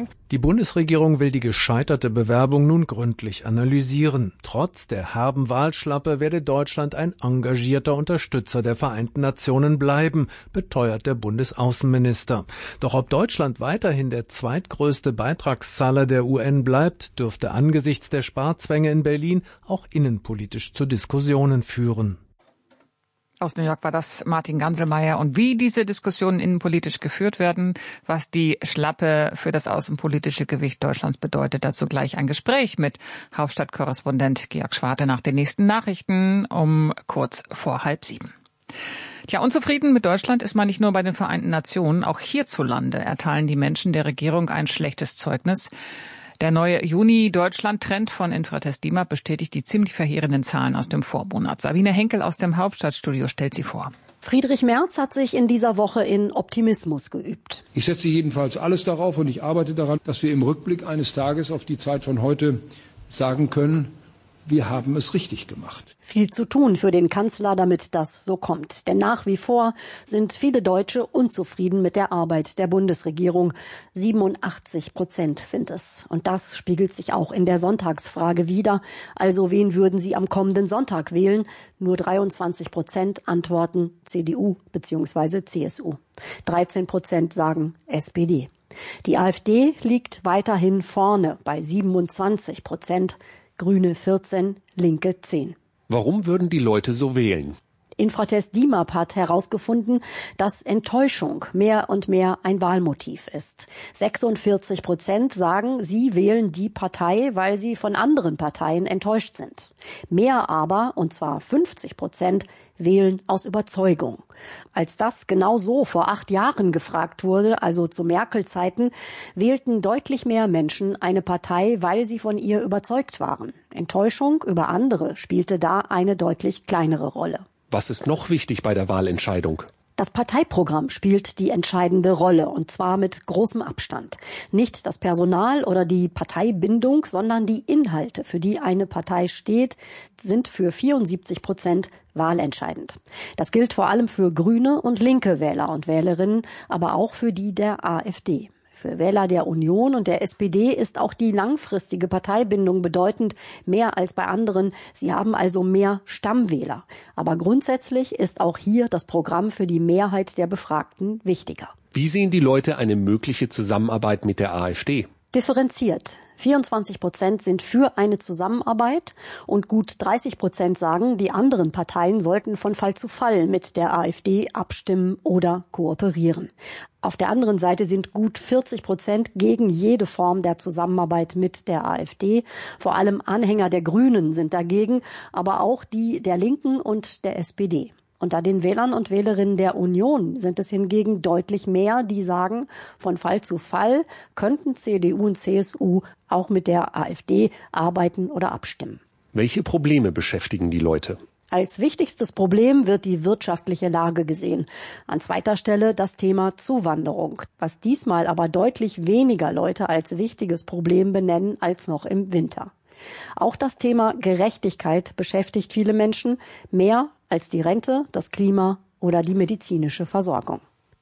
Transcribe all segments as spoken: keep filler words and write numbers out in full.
Bewerbung. Die Bundesregierung will die gescheiterte Bewerbung nun gründlich analysieren. Trotz der herben Wahlschlappe werde Deutschland ein engagierter Unterstützer der Vereinten Nationen bleiben, beteuert der Bundesaußenminister. Doch ob Deutschland weiterhin der zweitgrößte Beitragszahler der U N bleibt, dürfte angesichts der Sparzwänge in Berlin auch innenpolitisch zu Diskussionen führen. Aus New York war das Martin Ganselmeier. Und wie diese Diskussionen innenpolitisch geführt werden, was die Schlappe für das außenpolitische Gewicht Deutschlands bedeutet, dazu gleich ein Gespräch mit Hauptstadtkorrespondent Georg Schwarte nach den nächsten Nachrichten um kurz vor halb sieben. Ja, unzufrieden mit Deutschland ist man nicht nur bei den Vereinten Nationen. Auch hierzulande erteilen die Menschen der Regierung ein schlechtes Zeugnis. Der neue Juni-Deutschland-Trend von Infratest DIMAP bestätigt die ziemlich verheerenden Zahlen aus dem Vormonat. Sabine Henkel aus dem Hauptstadtstudio stellt sie vor. Friedrich Merz hat sich in dieser Woche in Optimismus geübt. Ich setze jedenfalls alles darauf und ich arbeite daran, dass wir im Rückblick eines Tages auf die Zeit von heute sagen können, wir haben es richtig gemacht. Viel zu tun für den Kanzler, damit das so kommt. Denn nach wie vor sind viele Deutsche unzufrieden mit der Arbeit der Bundesregierung. siebenundachtzig Prozent sind es. Und das spiegelt sich auch in der Sonntagsfrage wider. Also wen würden Sie am kommenden Sonntag wählen? Nur dreiundzwanzig Prozent antworten C D U bzw. C S U. dreizehn Prozent sagen S P D. Die AfD liegt weiterhin vorne bei siebenundzwanzig Prozent. Grüne vierzehn, Linke zehn. Warum würden die Leute so wählen? Infratest DIMAP hat herausgefunden, dass Enttäuschung mehr und mehr ein Wahlmotiv ist. sechsundvierzig Prozent sagen, sie wählen die Partei, weil sie von anderen Parteien enttäuscht sind. Mehr aber, und zwar fünfzig Prozent, wählen aus Überzeugung. Als das genau so vor acht Jahren gefragt wurde, also zu Merkel-Zeiten, wählten deutlich mehr Menschen eine Partei, weil sie von ihr überzeugt waren. Enttäuschung über andere spielte da eine deutlich kleinere Rolle. Was ist noch wichtig bei der Wahlentscheidung? Das Parteiprogramm spielt die entscheidende Rolle, und zwar mit großem Abstand. Nicht das Personal oder die Parteibindung, sondern die Inhalte, für die eine Partei steht, sind für vierundsiebzig Prozent wahlentscheidend. Das gilt vor allem für grüne und linke Wähler und Wählerinnen, aber auch für die der AfD. Für Wähler der Union und der S P D ist auch die langfristige Parteibindung bedeutend, mehr als bei anderen. Sie haben also mehr Stammwähler. Aber grundsätzlich ist auch hier das Programm für die Mehrheit der Befragten wichtiger. Wie sehen die Leute eine mögliche Zusammenarbeit mit der AfD? Differenziert. vierundzwanzig Prozent sind für eine Zusammenarbeit und gut dreißig Prozent sagen, die anderen Parteien sollten von Fall zu Fall mit der AfD abstimmen oder kooperieren. Auf der anderen Seite sind gut vierzig Prozent gegen jede Form der Zusammenarbeit mit der AfD. Vor allem Anhänger der Grünen sind dagegen, aber auch die der Linken und der S P D. Unter den Wählern und Wählerinnen der Union sind es hingegen deutlich mehr, die sagen, von Fall zu Fall könnten C D U und C S U auch mit der AfD arbeiten oder abstimmen. Welche Probleme beschäftigen die Leute? Als wichtigstes Problem wird die wirtschaftliche Lage gesehen. An zweiter Stelle das Thema Zuwanderung, was diesmal aber deutlich weniger Leute als wichtiges Problem benennen als noch im Winter. Auch das Thema Gerechtigkeit beschäftigt viele Menschen, mehr als die Rente, das Klima oder die medizinische Versorgung.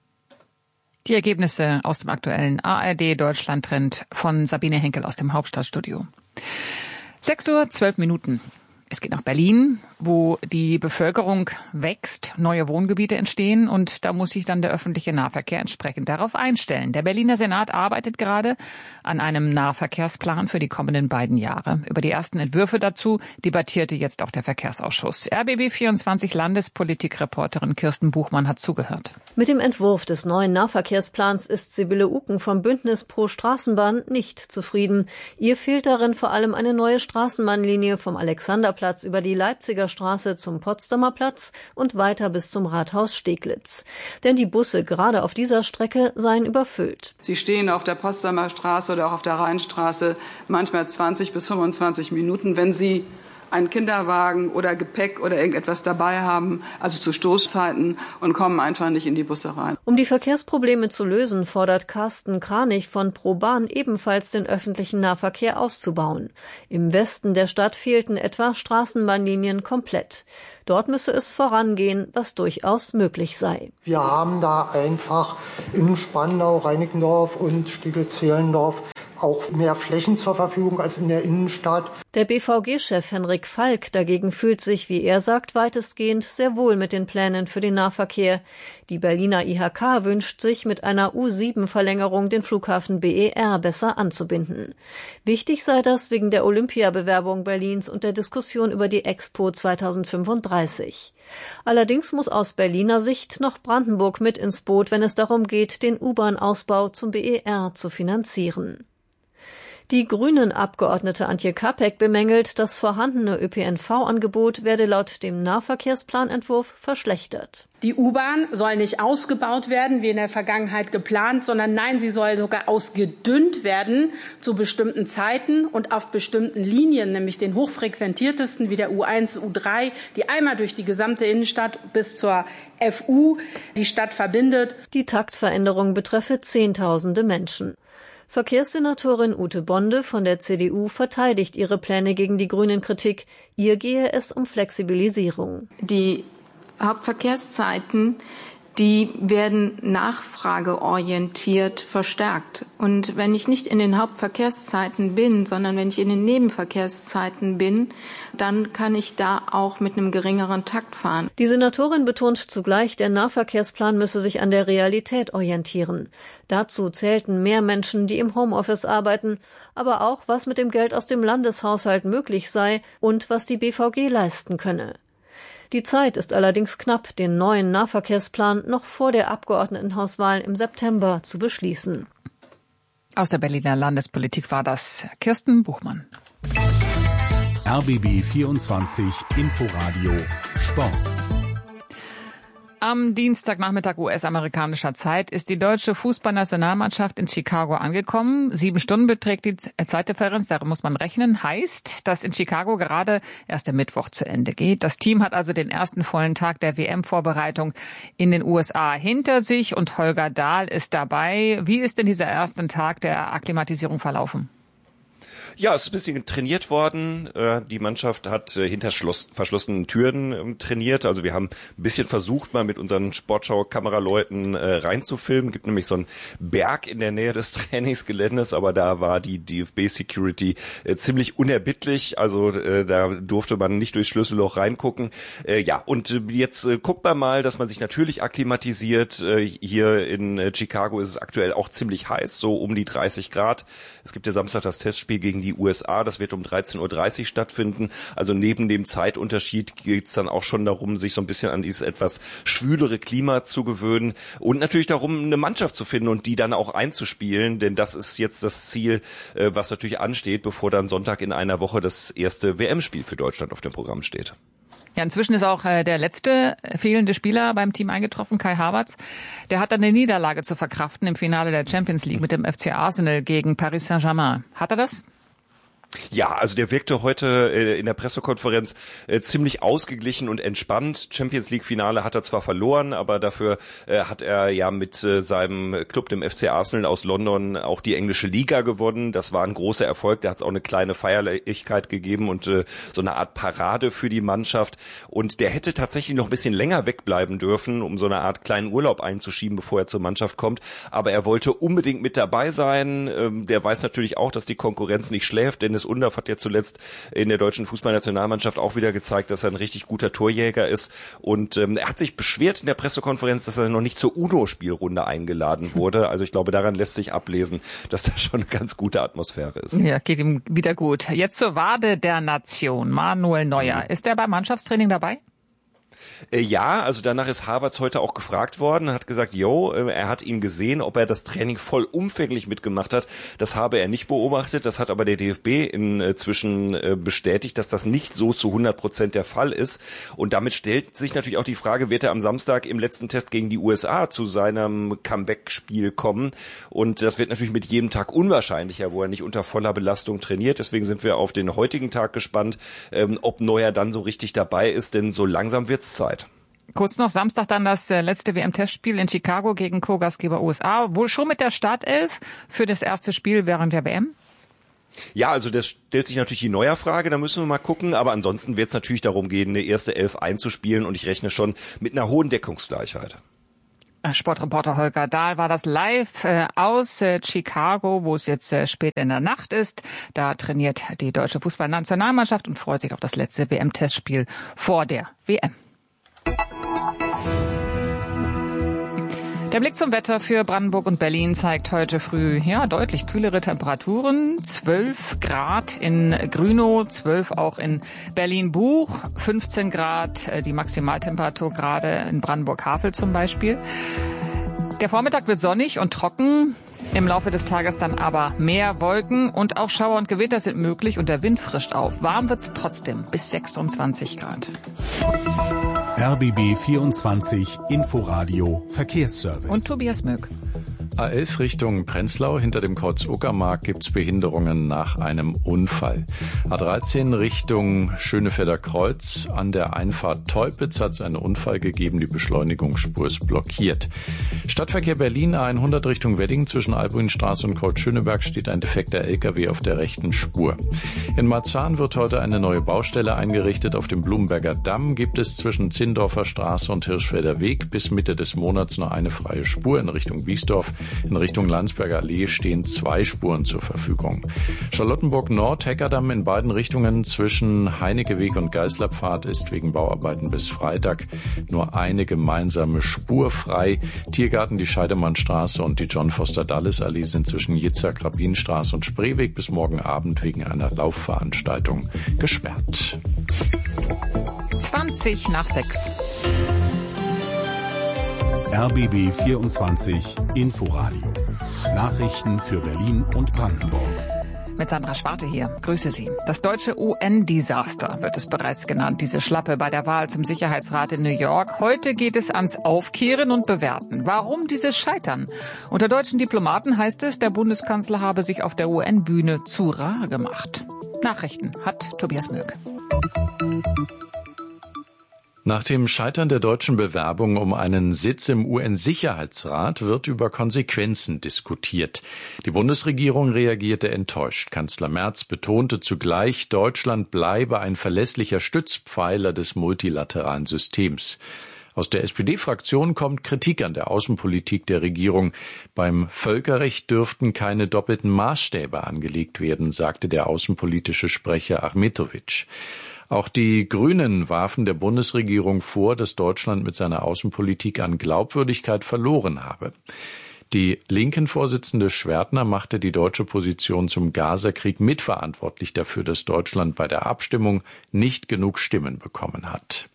Die Ergebnisse aus dem aktuellen A R D-Deutschland-Trend von Sabine Henkel aus dem Hauptstadtstudio. sechs Uhr zwölf Minuten. Es geht nach Berlin, wo die Bevölkerung wächst, neue Wohngebiete entstehen und da muss sich dann der öffentliche Nahverkehr entsprechend darauf einstellen. Der Berliner Senat arbeitet gerade an einem Nahverkehrsplan für die kommenden beiden Jahre. Über die ersten Entwürfe dazu debattierte jetzt auch der Verkehrsausschuss. R B B vierundzwanzig Landespolitikreporterin Kirsten Buchmann hat zugehört. Mit dem Entwurf des neuen Nahverkehrsplans ist Sibylle Uken vom Bündnis Pro Straßenbahn nicht zufrieden. Ihr fehlt darin vor allem eine neue Straßenbahnlinie vom Alexanderplatz über die Leipziger Straße zum Potsdamer Platz und weiter bis zum Rathaus Steglitz. Denn die Busse gerade auf dieser Strecke seien überfüllt. Sie stehen auf der Potsdamer Straße oder auch auf der Rheinstraße manchmal zwanzig bis fünfundzwanzig Minuten, wenn Sie einen Kinderwagen oder Gepäck oder irgendetwas dabei haben, also zu Stoßzeiten, und kommen einfach nicht in die Busse rein. Um die Verkehrsprobleme zu lösen, fordert Carsten Kranich von ProBahn ebenfalls den öffentlichen Nahverkehr auszubauen. Im Westen der Stadt fehlten etwa Straßenbahnlinien komplett. Dort müsse es vorangehen, was durchaus möglich sei. Wir haben da einfach in Spandau, Reinickendorf und Steglitz-Zehlendorf auch mehr Flächen zur Verfügung als in der Innenstadt. Der B V G-Chef Henrik Falk dagegen fühlt sich, wie er sagt, weitestgehend sehr wohl mit den Plänen für den Nahverkehr. Die Berliner I H K wünscht sich, mit einer U sieben Verlängerung den Flughafen B E R besser anzubinden. Wichtig sei das wegen der Olympiabewerbung Berlins und der Diskussion über die Expo zweitausendfünfunddreißig. Allerdings muss aus Berliner Sicht noch Brandenburg mit ins Boot, wenn es darum geht, den U-Bahn-Ausbau zum B E R zu finanzieren. Die Grünen-Abgeordnete Antje Kapek bemängelt, das vorhandene Ö P N V-Angebot werde laut dem Nahverkehrsplanentwurf verschlechtert. Die U-Bahn soll nicht ausgebaut werden, wie in der Vergangenheit geplant, sondern nein, sie soll sogar ausgedünnt werden zu bestimmten Zeiten und auf bestimmten Linien, nämlich den hochfrequentiertesten wie der U eins, U drei, die einmal durch die gesamte Innenstadt bis zur F U die Stadt verbindet. Die Taktveränderung betreffe Zehntausende Menschen. Verkehrssenatorin Ute Bonde von der C D U verteidigt ihre Pläne gegen die Grünen-Kritik. Ihr gehe es um Flexibilisierung. Die Hauptverkehrszeiten, die werden nachfrageorientiert verstärkt. Und wenn ich nicht in den Hauptverkehrszeiten bin, sondern wenn ich in den Nebenverkehrszeiten bin, dann kann ich da auch mit einem geringeren Takt fahren. Die Senatorin betont zugleich, der Nahverkehrsplan müsse sich an der Realität orientieren. Dazu zählten mehr Menschen, die im Homeoffice arbeiten, aber auch, was mit dem Geld aus dem Landeshaushalt möglich sei und was die B V G leisten könne. Die Zeit ist allerdings knapp, den neuen Nahverkehrsplan noch vor der Abgeordnetenhauswahl im September zu beschließen. Aus der Berliner Landespolitik war das Kirsten Buchmann. R B B vierundzwanzig Inforadio Sport. Am Dienstagnachmittag U S-amerikanischer Zeit ist die deutsche Fußballnationalmannschaft in Chicago angekommen. Sieben Stunden beträgt die Zeitdifferenz, darin muss man rechnen. Heißt, dass in Chicago gerade erst der Mittwoch zu Ende geht. Das Team hat also den ersten vollen Tag der W M-Vorbereitung in den U S A hinter sich und Holger Dahl ist dabei. Wie ist denn dieser erste Tag der Akklimatisierung verlaufen? Ja, es ist ein bisschen trainiert worden. Die Mannschaft hat hinter Schloss, verschlossenen Türen trainiert. Also wir haben ein bisschen versucht, mal mit unseren Sportschau-Kameraleuten reinzufilmen. Es gibt nämlich so einen Berg in der Nähe des Trainingsgeländes, aber da war die D F B-Security ziemlich unerbittlich. Also da durfte man nicht durchs Schlüsselloch reingucken. Ja, und jetzt guckt man mal, dass man sich natürlich akklimatisiert. Hier in Chicago ist es aktuell auch ziemlich heiß, so um die dreißig Grad. Es gibt ja Samstag das Testspiel gegen die U S A, das wird um dreizehn Uhr dreißig stattfinden. Also neben dem Zeitunterschied geht es dann auch schon darum, sich so ein bisschen an dieses etwas schwülere Klima zu gewöhnen und natürlich darum, eine Mannschaft zu finden und die dann auch einzuspielen, denn das ist jetzt das Ziel, was natürlich ansteht, bevor dann Sonntag in einer Woche das erste W M-Spiel für Deutschland auf dem Programm steht. Ja, inzwischen ist auch äh, der letzte fehlende Spieler beim Team eingetroffen, Kai Havertz. Der hat dann eine Niederlage zu verkraften im Finale der Champions League mit dem F C Arsenal gegen Paris Saint-Germain. Hat er das? Ja, also der wirkte heute äh, in der Pressekonferenz äh, ziemlich ausgeglichen und entspannt. Champions League Finale hat er zwar verloren, aber dafür äh, hat er ja mit äh, seinem Club, dem F C Arsenal aus London, auch die englische Liga gewonnen. Das war ein großer Erfolg. Da hat es auch eine kleine Feierlichkeit gegeben und äh, so eine Art Parade für die Mannschaft. Und der hätte tatsächlich noch ein bisschen länger wegbleiben dürfen, um so eine Art kleinen Urlaub einzuschieben, bevor er zur Mannschaft kommt. Aber er wollte unbedingt mit dabei sein. Ähm, der weiß natürlich auch, dass die Konkurrenz nicht schläft, denn es Undaff hat ja zuletzt in der deutschen Fußballnationalmannschaft auch wieder gezeigt, dass er ein richtig guter Torjäger ist. Und ähm, er hat sich beschwert in der Pressekonferenz, dass er noch nicht zur UNO-Spielrunde eingeladen wurde. Also ich glaube, daran lässt sich ablesen, dass da schon eine ganz gute Atmosphäre ist. Ja, geht ihm wieder gut. Jetzt zur Wade der Nation. Manuel Neuer. Mhm. Ist er beim Mannschaftstraining dabei? Ja, also danach ist Havertz heute auch gefragt worden, hat gesagt, jo, er hat ihn gesehen, ob er das Training vollumfänglich mitgemacht hat. Das habe er nicht beobachtet, das hat aber der D F B inzwischen bestätigt, dass das nicht so zu hundert Prozent der Fall ist. Und damit stellt sich natürlich auch die Frage, wird er am Samstag im letzten Test gegen die U S A zu seinem Comeback-Spiel kommen? Und das wird natürlich mit jedem Tag unwahrscheinlicher, wo er nicht unter voller Belastung trainiert. Deswegen sind wir auf den heutigen Tag gespannt, ob Neuer dann so richtig dabei ist, denn so langsam wird's Zeit. Kurz noch, Samstag dann das letzte W M-Testspiel in Chicago gegen Co-Gastgeber U S A. Wohl schon mit der Startelf für das erste Spiel während der W M? Ja, also das stellt sich natürlich die Neuer-Frage, da müssen wir mal gucken. Aber ansonsten wird es natürlich darum gehen, eine erste Elf einzuspielen. Und ich rechne schon mit einer hohen Deckungsgleichheit. Sportreporter Holger Dahl war das live äh, aus äh, Chicago, wo es jetzt äh, spät in der Nacht ist. Da trainiert die deutsche Fußballnationalmannschaft und freut sich auf das letzte W M-Testspiel vor der W M. Der Blick zum Wetter für Brandenburg und Berlin zeigt heute früh ja deutlich kühlere Temperaturen. zwölf Grad in Grünow, zwölf auch in Berlin-Buch, fünfzehn Grad die Maximaltemperatur gerade in Brandenburg-Havel zum Beispiel. Der Vormittag wird sonnig und trocken. Im Laufe des Tages dann aber mehr Wolken und auch Schauer und Gewitter sind möglich und der Wind frischt auf. Warm wird's trotzdem bis sechsundzwanzig Grad. R B B vierundzwanzig Inforadio Verkehrsservice. Und Tobias Möck. A elf Richtung Prenzlau, hinter dem Kreuz Uckermark gibt's Behinderungen nach einem Unfall. A dreizehn Richtung Schönefelder Kreuz, an der Einfahrt Teupitz hat es einen Unfall gegeben, die Beschleunigungsspur ist blockiert. Stadtverkehr Berlin A hundert Richtung Wedding, zwischen Albuinstraße und Kreuz Schöneberg steht ein defekter L K W auf der rechten Spur. In Marzahn wird heute eine neue Baustelle eingerichtet. Auf dem Blumenberger Damm gibt es zwischen Zindorfer Straße und Hirschfelder Weg bis Mitte des Monats nur eine freie Spur in Richtung Biesdorf. In Richtung Landsberger Allee stehen zwei Spuren zur Verfügung. Charlottenburg Nord, Heckerdamm in beiden Richtungen zwischen Heinekeweg und Geißlerpfad ist wegen Bauarbeiten bis Freitag nur eine gemeinsame Spur frei. Tiergarten, die Scheidemannstraße und die John Foster Dulles Allee sind zwischen Jitzak, Rabbinstraße und Spreeweg bis morgen Abend wegen einer Laufveranstaltung gesperrt. zwanzig nach sechs. R B B vierundzwanzig Inforadio. Nachrichten für Berlin und Brandenburg. Mit Sandra Schwarte hier. Grüße Sie. Das deutsche U N-Desaster wird es bereits genannt, diese Schlappe bei der Wahl zum Sicherheitsrat in New York. Heute geht es ans Aufkehren und Bewerten. Warum dieses Scheitern? Unter deutschen Diplomaten heißt es, der Bundeskanzler habe sich auf der U N-Bühne zu rar gemacht. Nachrichten hat Tobias Möck. Nach dem Scheitern der deutschen Bewerbung um einen Sitz im U N-Sicherheitsrat wird über Konsequenzen diskutiert. Die Bundesregierung reagierte enttäuscht. Kanzler Merz betonte zugleich, Deutschland bleibe ein verlässlicher Stützpfeiler des multilateralen Systems. Aus der S P D-Fraktion kommt Kritik an der Außenpolitik der Regierung. Beim Völkerrecht dürften keine doppelten Maßstäbe angelegt werden, sagte der außenpolitische Sprecher Achmetovic. Auch die Grünen warfen der Bundesregierung vor, dass Deutschland mit seiner Außenpolitik an Glaubwürdigkeit verloren habe. Die Linken-Vorsitzende Schwertner machte die deutsche Position zum Gaza-Krieg mitverantwortlich dafür, dass Deutschland bei der Abstimmung nicht genug Stimmen bekommen hat.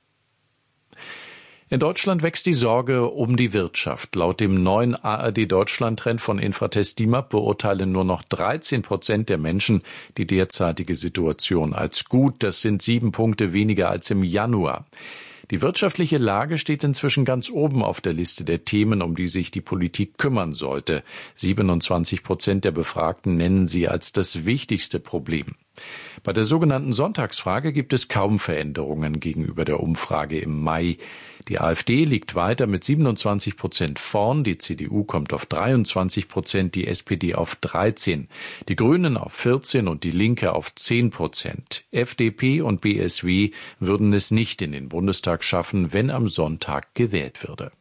In Deutschland wächst die Sorge um die Wirtschaft. Laut dem neuen A R D-Deutschland-Trend von Infratest DIMAP beurteilen nur noch dreizehn Prozent der Menschen die derzeitige Situation als gut. Das sind sieben Punkte weniger als im Januar. Die wirtschaftliche Lage steht inzwischen ganz oben auf der Liste der Themen, um die sich die Politik kümmern sollte. siebenundzwanzig Prozent der Befragten nennen sie als das wichtigste Problem. Bei der sogenannten Sonntagsfrage gibt es kaum Veränderungen gegenüber der Umfrage im Mai. Die AfD liegt weiter mit siebenundzwanzig Prozent vorn, die C D U kommt auf dreiundzwanzig Prozent, die S P D auf dreizehn, die Grünen auf vierzehn und die Linke auf zehn Prozent. F D P und B S W würden es nicht in den Bundestag schaffen, wenn am Sonntag gewählt würde.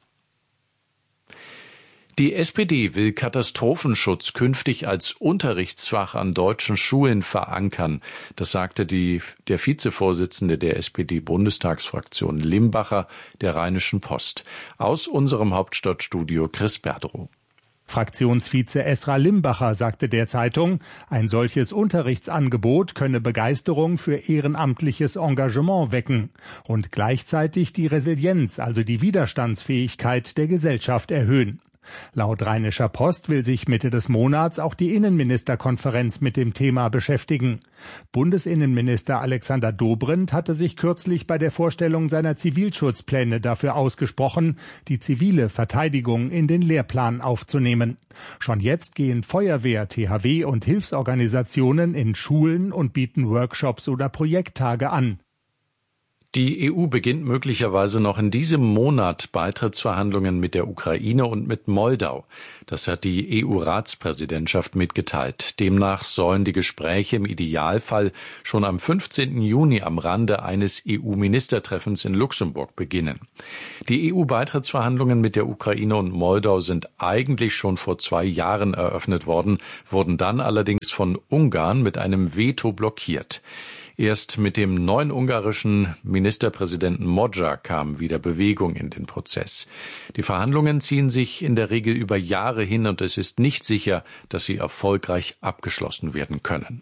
Die S P D will Katastrophenschutz künftig als Unterrichtsfach an deutschen Schulen verankern. Das sagte die, der Vizevorsitzende der S P D-Bundestagsfraktion Limbacher der Rheinischen Post. Aus unserem Hauptstadtstudio Chris Berderow. Fraktionsvize Esra Limbacher sagte der Zeitung, ein solches Unterrichtsangebot könne Begeisterung für ehrenamtliches Engagement wecken und gleichzeitig die Resilienz, also die Widerstandsfähigkeit der Gesellschaft erhöhen. Laut Rheinischer Post will sich Mitte des Monats auch die Innenministerkonferenz mit dem Thema beschäftigen. Bundesinnenminister Alexander Dobrindt hatte sich kürzlich bei der Vorstellung seiner Zivilschutzpläne dafür ausgesprochen, die zivile Verteidigung in den Lehrplan aufzunehmen. Schon jetzt gehen Feuerwehr, T H W und Hilfsorganisationen in Schulen und bieten Workshops oder Projekttage an. Die E U beginnt möglicherweise noch in diesem Monat Beitrittsverhandlungen mit der Ukraine und mit Moldau. Das hat die E U-Ratspräsidentschaft mitgeteilt. Demnach sollen die Gespräche im Idealfall schon am fünfzehnten Juni am Rande eines E U-Ministertreffens in Luxemburg beginnen. Die E U-Beitrittsverhandlungen mit der Ukraine und Moldau sind eigentlich schon vor zwei Jahren eröffnet worden, wurden dann allerdings von Ungarn mit einem Veto blockiert. Erst mit dem neuen ungarischen Ministerpräsidenten Magyar kam wieder Bewegung in den Prozess. Die Verhandlungen ziehen sich in der Regel über Jahre hin und es ist nicht sicher, dass sie erfolgreich abgeschlossen werden können.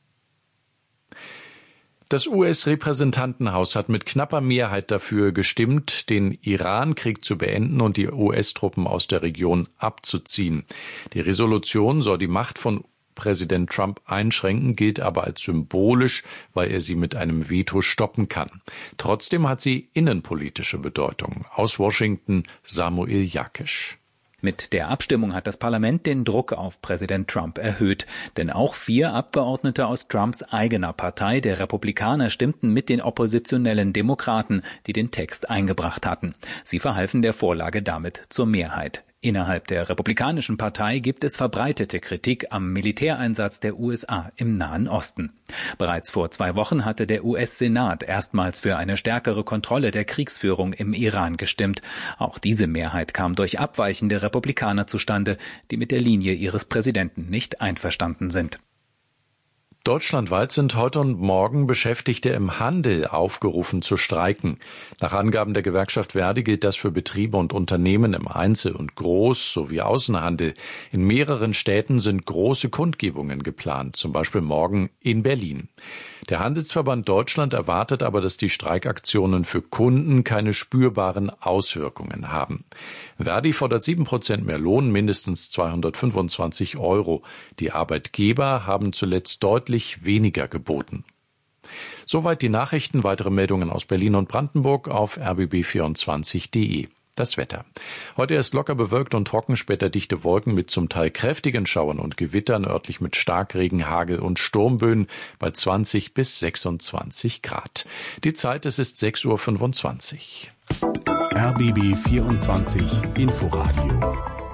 Das U S-Repräsentantenhaus hat mit knapper Mehrheit dafür gestimmt, den Iran-Krieg zu beenden und die U S-Truppen aus der Region abzuziehen. Die Resolution soll die Macht von Präsident Trump einschränken, gilt aber als symbolisch, weil er sie mit einem Veto stoppen kann. Trotzdem hat sie innenpolitische Bedeutung. Aus Washington Samuel Jakisch. Mit der Abstimmung hat das Parlament den Druck auf Präsident Trump erhöht. Denn auch vier Abgeordnete aus Trumps eigener Partei, der Republikaner, stimmten mit den oppositionellen Demokraten, die den Text eingebracht hatten. Sie verhalfen der Vorlage damit zur Mehrheit. Innerhalb der Republikanischen Partei gibt es verbreitete Kritik am Militäreinsatz der U S A im Nahen Osten. Bereits vor zwei Wochen hatte der U S-Senat erstmals für eine stärkere Kontrolle der Kriegsführung im Iran gestimmt. Auch diese Mehrheit kam durch abweichende Republikaner zustande, die mit der Linie ihres Präsidenten nicht einverstanden sind. Deutschlandweit sind heute und morgen Beschäftigte im Handel aufgerufen zu streiken. Nach Angaben der Gewerkschaft Verdi gilt das für Betriebe und Unternehmen im Einzel- und Groß- sowie Außenhandel. In mehreren Städten sind große Kundgebungen geplant, zum Beispiel morgen in Berlin. Der Handelsverband Deutschland erwartet aber, dass die Streikaktionen für Kunden keine spürbaren Auswirkungen haben. Verdi fordert sieben Prozent mehr Lohn, mindestens zweihundertfünfundzwanzig Euro. Die Arbeitgeber haben zuletzt deutlich weniger geboten. Soweit die Nachrichten. Weitere Meldungen aus Berlin und Brandenburg auf r b b vierundzwanzig punkt de. Das Wetter. Heute erst locker bewölkt und trocken, später dichte Wolken mit zum Teil kräftigen Schauern und Gewittern, örtlich mit Starkregen, Hagel und Sturmböen bei zwanzig bis sechsundzwanzig Grad. Die Zeit, es ist sechs Uhr fünfundzwanzig. R B B vierundzwanzig Inforadio.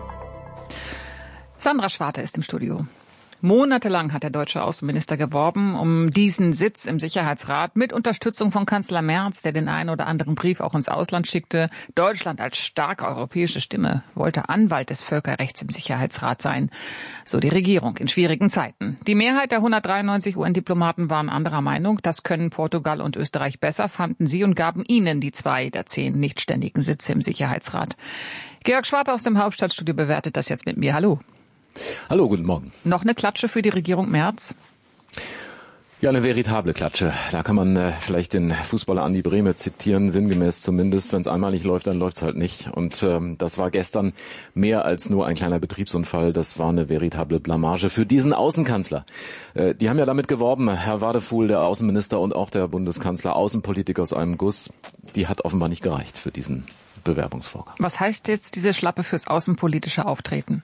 Sandra Schwarte ist im Studio. Monatelang hat der deutsche Außenminister geworben um diesen Sitz im Sicherheitsrat mit Unterstützung von Kanzler Merz, der den einen oder anderen Brief auch ins Ausland schickte. Deutschland als starke europäische Stimme wollte Anwalt des Völkerrechts im Sicherheitsrat sein. So die Regierung in schwierigen Zeiten. Die Mehrheit der hundertdreiundneunzig U N-Diplomaten waren anderer Meinung. Das können Portugal und Österreich besser, fanden sie, und gaben ihnen die zwei der zehn nichtständigen Sitze im Sicherheitsrat. Georg Schwarte aus dem Hauptstadtstudio bewertet das jetzt mit mir. Hallo. Hallo, guten Morgen. Noch eine Klatsche für die Regierung Merz? Ja, eine veritable Klatsche. Da kann man äh, vielleicht den Fußballer Andi Brehme zitieren, sinngemäß zumindest. Wenn es einmal nicht läuft, dann läuft es halt nicht. Und ähm, das war gestern mehr als nur ein kleiner Betriebsunfall. Das war eine veritable Blamage für diesen Außenkanzler. Äh, die haben ja damit geworben, Herr Wadefuhl, der Außenminister, und auch der Bundeskanzler, Außenpolitik aus einem Guss. Die hat offenbar nicht gereicht für diesen Bewerbungsvorgang. Was heißt jetzt diese Schlappe fürs außenpolitische Auftreten?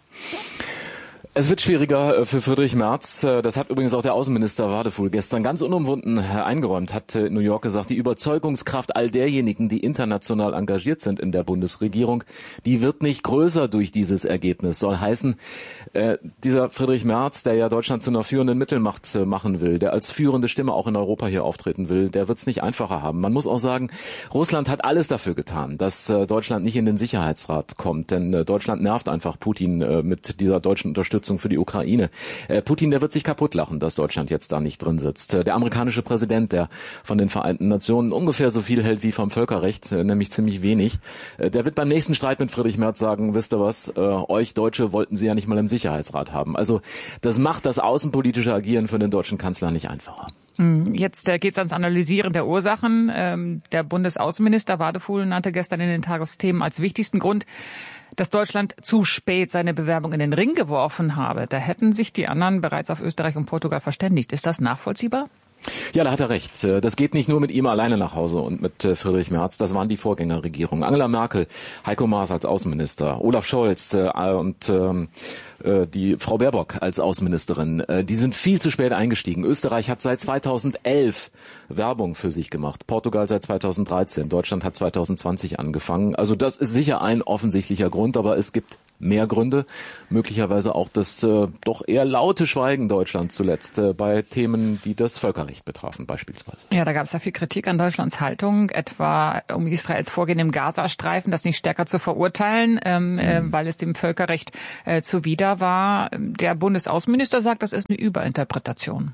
Es wird schwieriger für Friedrich Merz. Das hat übrigens auch der Außenminister Wadefuhl gestern ganz unumwunden eingeräumt, hat in New York gesagt, die Überzeugungskraft all derjenigen, die international engagiert sind in der Bundesregierung, die wird nicht größer durch dieses Ergebnis. Soll heißen, äh, dieser Friedrich Merz, der ja Deutschland zu einer führenden Mittelmacht äh, machen will, der als führende Stimme auch in Europa hier auftreten will, der wird es nicht einfacher haben. Man muss auch sagen, Russland hat alles dafür getan, dass äh, Deutschland nicht in den Sicherheitsrat kommt, denn äh, Deutschland nervt einfach Putin äh, mit dieser deutschen Unterstützung für die Ukraine. Äh, Putin, der wird sich kaputt lachen, dass Deutschland jetzt da nicht drin sitzt. Äh, der amerikanische Präsident, der von den Vereinten Nationen ungefähr so viel hält wie vom Völkerrecht, äh, nämlich ziemlich wenig, äh, der wird beim nächsten Streit mit Friedrich Merz sagen, wisst ihr was, äh, euch Deutsche wollten sie ja nicht mal im Sicherheitsrat haben. Also das macht das außenpolitische Agieren für den deutschen Kanzler nicht einfacher. Jetzt geht es ans Analysieren der Ursachen. Ähm, der Bundesaußenminister Wadefuhl nannte gestern in den Tagesthemen als wichtigsten Grund, dass Deutschland zu spät seine Bewerbung in den Ring geworfen habe. Da hätten sich die anderen bereits auf Österreich und Portugal verständigt. Ist das nachvollziehbar? Ja, da hat er recht. Das geht nicht nur mit ihm alleine nach Hause und mit Friedrich Merz. Das waren die Vorgängerregierungen. Angela Merkel, Heiko Maas als Außenminister, Olaf Scholz äh, und ähm, äh, die Frau Baerbock als Außenministerin. Äh, die sind viel zu spät eingestiegen. Österreich hat seit zweitausendelf Werbung für sich gemacht. Portugal seit zweitausenddreizehn. Deutschland hat zweitausendzwanzig angefangen. Also das ist sicher ein offensichtlicher Grund, aber es gibt mehr Gründe, möglicherweise auch das äh, doch eher laute Schweigen Deutschlands zuletzt äh, bei Themen, die das Völkerrecht betrafen beispielsweise. Ja, da gab es ja viel Kritik an Deutschlands Haltung, etwa um Israels Vorgehen im Gazastreifen, das nicht stärker zu verurteilen, ähm, mhm. äh, weil es dem Völkerrecht äh, zuwider war. Der Bundesaußenminister sagt, das ist eine Überinterpretation.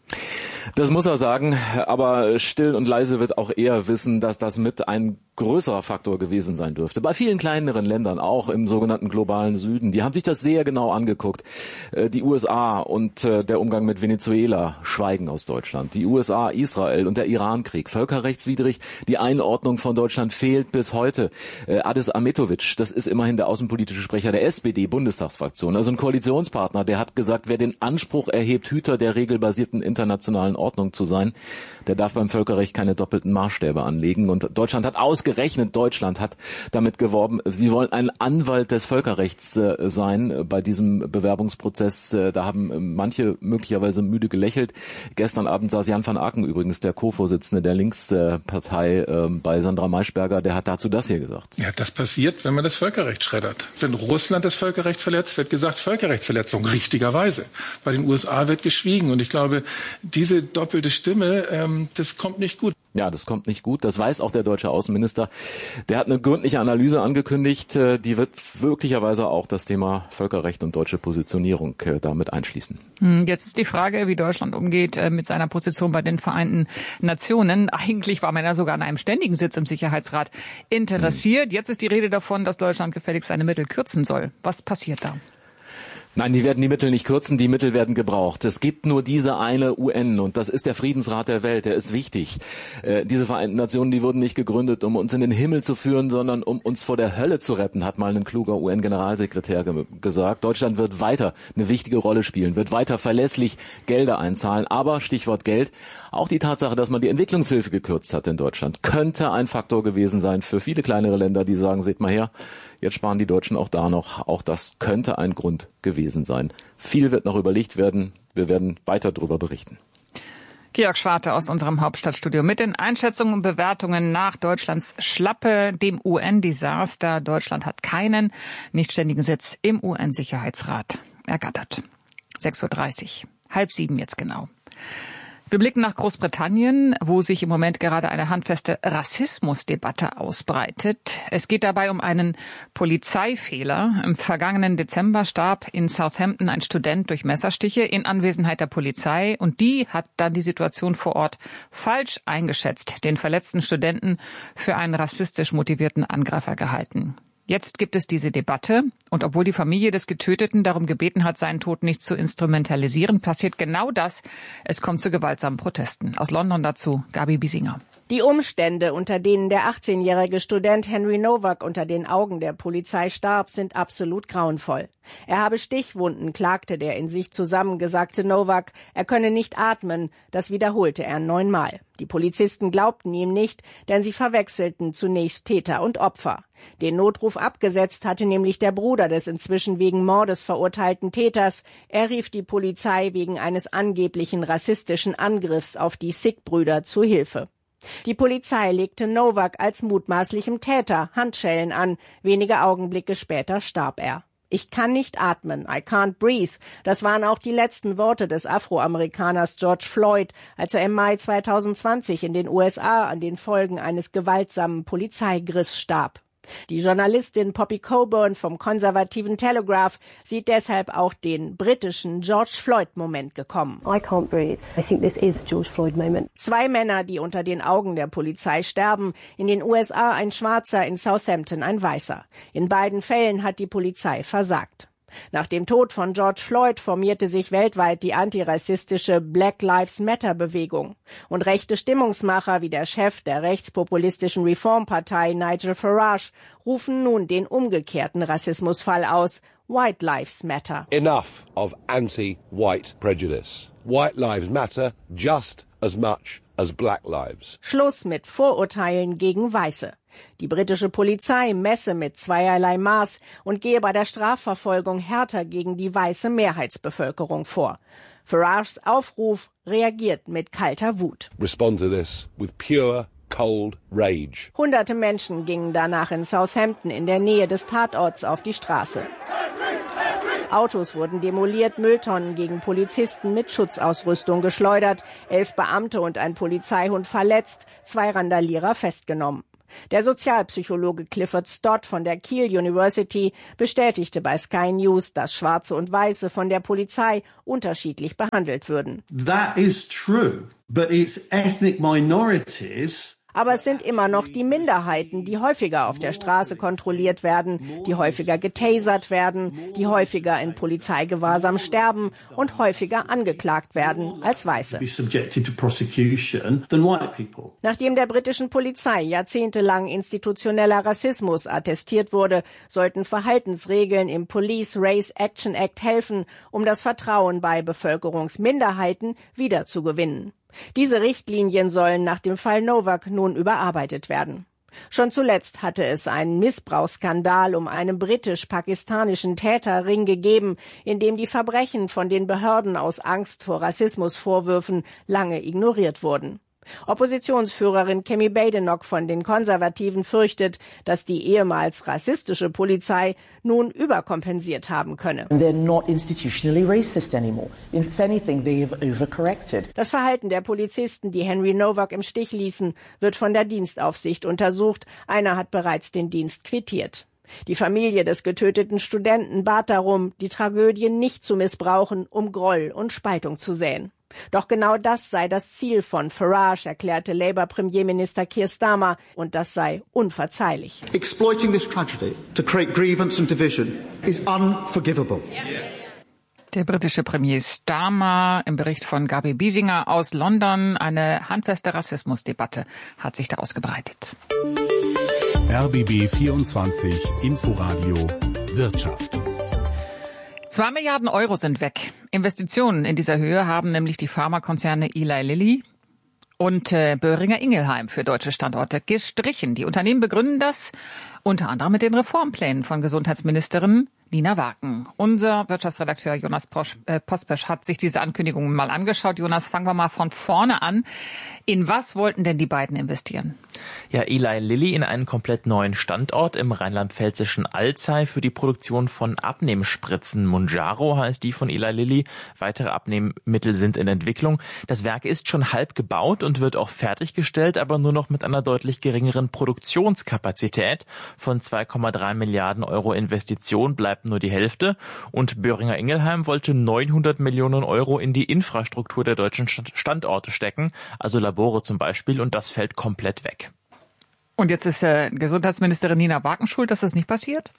Das muss er sagen, aber still und leise wird auch er wissen, dass das mit ein größerer Faktor gewesen sein dürfte. Bei vielen kleineren Ländern, auch im sogenannten globalen Süden, die haben sich das sehr genau angeguckt. Die U S A und der Umgang mit Venezuela schweigen aus Deutschland. Die U S A, Israel und der Iran-Krieg, völkerrechtswidrig. Die Einordnung von Deutschland fehlt bis heute. Adis Ahmetovic, das ist immerhin der außenpolitische Sprecher der S P D-Bundestagsfraktion, also ein Koalitionspartner, der hat gesagt, wer den Anspruch erhebt, Hüter der regelbasierten internationalen Ordnung zu sein, der darf beim Völkerrecht keine doppelten Maßstäbe anlegen. Und Deutschland hat ausgerechnet, Deutschland hat damit geworben, sie wollen ein Anwalt des Völkerrechts äh, sein bei diesem Bewerbungsprozess. Äh, da haben manche möglicherweise müde gelächelt. Gestern Abend saß Jan van Aken, übrigens der Co-Vorsitzende der Linkspartei, äh, bei Sandra Maischberger, der hat dazu das hier gesagt. Ja, das passiert, wenn man das Völkerrecht schreddert. Wenn Russland das Völkerrecht verletzt, wird gesagt, Völkerrechtsverletzung, richtigerweise. Bei den U S A wird geschwiegen. Und ich glaube, diese doppelte Stimme, ähm, das kommt nicht gut. Ja, das kommt nicht gut. Das weiß auch der deutsche Außenminister. Der hat eine gründliche Analyse angekündigt. Die wird möglicherweise auch das Thema Völkerrecht und deutsche Positionierung damit einschließen. Jetzt ist die Frage, wie Deutschland umgeht mit seiner Position bei den Vereinten Nationen. Eigentlich war man ja sogar an einem ständigen Sitz im Sicherheitsrat interessiert. Jetzt ist die Rede davon, dass Deutschland gefälligst seine Mittel kürzen soll. Was passiert da? Nein, die werden die Mittel nicht kürzen, die Mittel werden gebraucht. Es gibt nur diese eine U N und das ist der Friedensrat der Welt, der ist wichtig. Äh, diese Vereinten Nationen, die wurden nicht gegründet, um uns in den Himmel zu führen, sondern um uns vor der Hölle zu retten, hat mal ein kluger U N-Generalsekretär ge- gesagt. Deutschland wird weiter eine wichtige Rolle spielen, wird weiter verlässlich Gelder einzahlen. Aber, Stichwort Geld, auch die Tatsache, dass man die Entwicklungshilfe gekürzt hat in Deutschland, könnte ein Faktor gewesen sein für viele kleinere Länder, die sagen, seht mal her, jetzt sparen die Deutschen auch da noch. Auch das könnte ein Grund gewesen sein. Viel wird noch überlegt werden. Wir werden weiter darüber berichten. Georg Schwarte aus unserem Hauptstadtstudio mit den Einschätzungen und Bewertungen nach Deutschlands Schlappe, dem U N-Desaster. Deutschland hat keinen nichtständigen Sitz im U N-Sicherheitsrat ergattert. sechs Uhr dreißig, halb sieben jetzt genau. Wir blicken nach Großbritannien, wo sich im Moment gerade eine handfeste Rassismusdebatte ausbreitet. Es geht dabei um einen Polizeifehler. Im vergangenen Dezember starb in Southampton ein Student durch Messerstiche in Anwesenheit der Polizei und die hat dann die Situation vor Ort falsch eingeschätzt, den verletzten Studenten für einen rassistisch motivierten Angreifer gehalten. Jetzt gibt es diese Debatte und obwohl die Familie des Getöteten darum gebeten hat, seinen Tod nicht zu instrumentalisieren, passiert genau das. Es kommt zu gewaltsamen Protesten. Aus London dazu Gabi Biesinger. Die Umstände, unter denen der achtzehnjährige Student Henry Nowak unter den Augen der Polizei starb, sind absolut grauenvoll. Er habe Stichwunden, klagte der in sich zusammengesagte Nowak. Er könne nicht atmen. Das wiederholte er neunmal. Die Polizisten glaubten ihm nicht, denn sie verwechselten zunächst Täter und Opfer. Den Notruf abgesetzt hatte nämlich der Bruder des inzwischen wegen Mordes verurteilten Täters. Er rief die Polizei wegen eines angeblichen rassistischen Angriffs auf die Sikh-Brüder zu Hilfe. Die Polizei legte Nowak als mutmaßlichem Täter Handschellen an. Wenige Augenblicke später starb er. Ich kann nicht atmen, I can't breathe. Das waren auch die letzten Worte des Afroamerikaners George Floyd, als er im Mai zweitausendzwanzig in den U S A an den Folgen eines gewaltsamen Polizeigriffs starb. Die Journalistin Poppy Coburn vom konservativen Telegraph sieht deshalb auch den britischen George Floyd-Moment gekommen. I can't breathe. I think this is a George Floyd moment. Zwei Männer, die unter den Augen der Polizei sterben. In den U S A ein Schwarzer, in Southampton ein Weißer. In beiden Fällen hat die Polizei versagt. Nach dem Tod von George Floyd formierte sich weltweit die antirassistische Black Lives Matter Bewegung. Und rechte Stimmungsmacher wie der Chef der rechtspopulistischen Reformpartei Nigel Farage rufen nun den umgekehrten Rassismusfall aus. White Lives Matter. Enough of anti-white prejudice. White lives matter just as much as black lives. Schluss mit Vorurteilen gegen Weiße. Die britische Polizei messe mit zweierlei Maß und gehe bei der Strafverfolgung härter gegen die weiße Mehrheitsbevölkerung vor. Farages Aufruf reagiert mit kalter Wut. Respond to this with pure, cold rage. Hunderte Menschen gingen danach in Southampton in der Nähe des Tatorts auf die Straße. Autos wurden demoliert, Mülltonnen gegen Polizisten mit Schutzausrüstung geschleudert, elf Beamte und ein Polizeihund verletzt, zwei Randalierer festgenommen. Der Sozialpsychologe Clifford Stott von der Keele University bestätigte bei Sky News, dass Schwarze und Weiße von der Polizei unterschiedlich behandelt würden. That is true, but it's ethnic minorities. Aber es sind immer noch die Minderheiten, die häufiger auf der Straße kontrolliert werden, die häufiger getasert werden, die häufiger in Polizeigewahrsam sterben und häufiger angeklagt werden als Weiße. Nachdem der britischen Polizei jahrzehntelang institutioneller Rassismus attestiert wurde, sollten Verhaltensregeln im Police Race Action Act helfen, um das Vertrauen bei Bevölkerungsminderheiten wiederzugewinnen. Diese Richtlinien sollen nach dem Fall Novak nun überarbeitet werden. Schon zuletzt hatte es einen Missbrauchsskandal um einen britisch-pakistanischen Täterring gegeben, in dem die Verbrechen von den Behörden aus Angst vor Rassismusvorwürfen lange ignoriert wurden. Oppositionsführerin Kemi Badenoch von den Konservativen fürchtet, dass die ehemals rassistische Polizei nun überkompensiert haben könne. Das Verhalten der Polizisten, die Henry Novak im Stich ließen, wird von der Dienstaufsicht untersucht. Einer hat bereits den Dienst quittiert. Die Familie des getöteten Studenten bat darum, die Tragödie nicht zu missbrauchen, um Groll und Spaltung zu säen. Doch genau das sei das Ziel von Farage, erklärte Labour-Premierminister Keir Starmer, und das sei unverzeihlich. Exploiting this tragedy to create grievance and division is unforgivable. Der britische Premier Starmer im Bericht von Gabi Biesinger aus London. Eine handfeste Rassismusdebatte hat sich da ausgebreitet. R B B vierundzwanzig Inforadio Wirtschaft. Zwei Milliarden Euro sind weg. Investitionen in dieser Höhe haben nämlich die Pharmakonzerne Eli Lilly und äh, Boehringer Ingelheim für deutsche Standorte gestrichen. Die Unternehmen begründen das unter anderem mit den Reformplänen von Gesundheitsministerin Nina Wagen. Unser Wirtschaftsredakteur Jonas Posch, äh, Pospesch hat sich diese Ankündigungen mal angeschaut. Jonas, fangen wir mal von vorne an. In was wollten denn die beiden investieren? Ja, Eli Lilly in einen komplett neuen Standort im rheinland-pfälzischen Alzey für die Produktion von Abnehmspritzen. Mounjaro heißt die von Eli Lilly. Weitere Abnehmmittel sind in Entwicklung. Das Werk ist schon halb gebaut und wird auch fertiggestellt, aber nur noch mit einer deutlich geringeren Produktionskapazität. Von zwei Komma drei Milliarden Euro Investition bleibt nur die Hälfte. Und Boehringer Ingelheim wollte neunhundert Millionen Euro in die Infrastruktur der deutschen Standorte stecken, also Labore zum Beispiel, und das fällt komplett weg. Und jetzt ist äh, Gesundheitsministerin Nina Wagen schuld, dass das nicht passiert?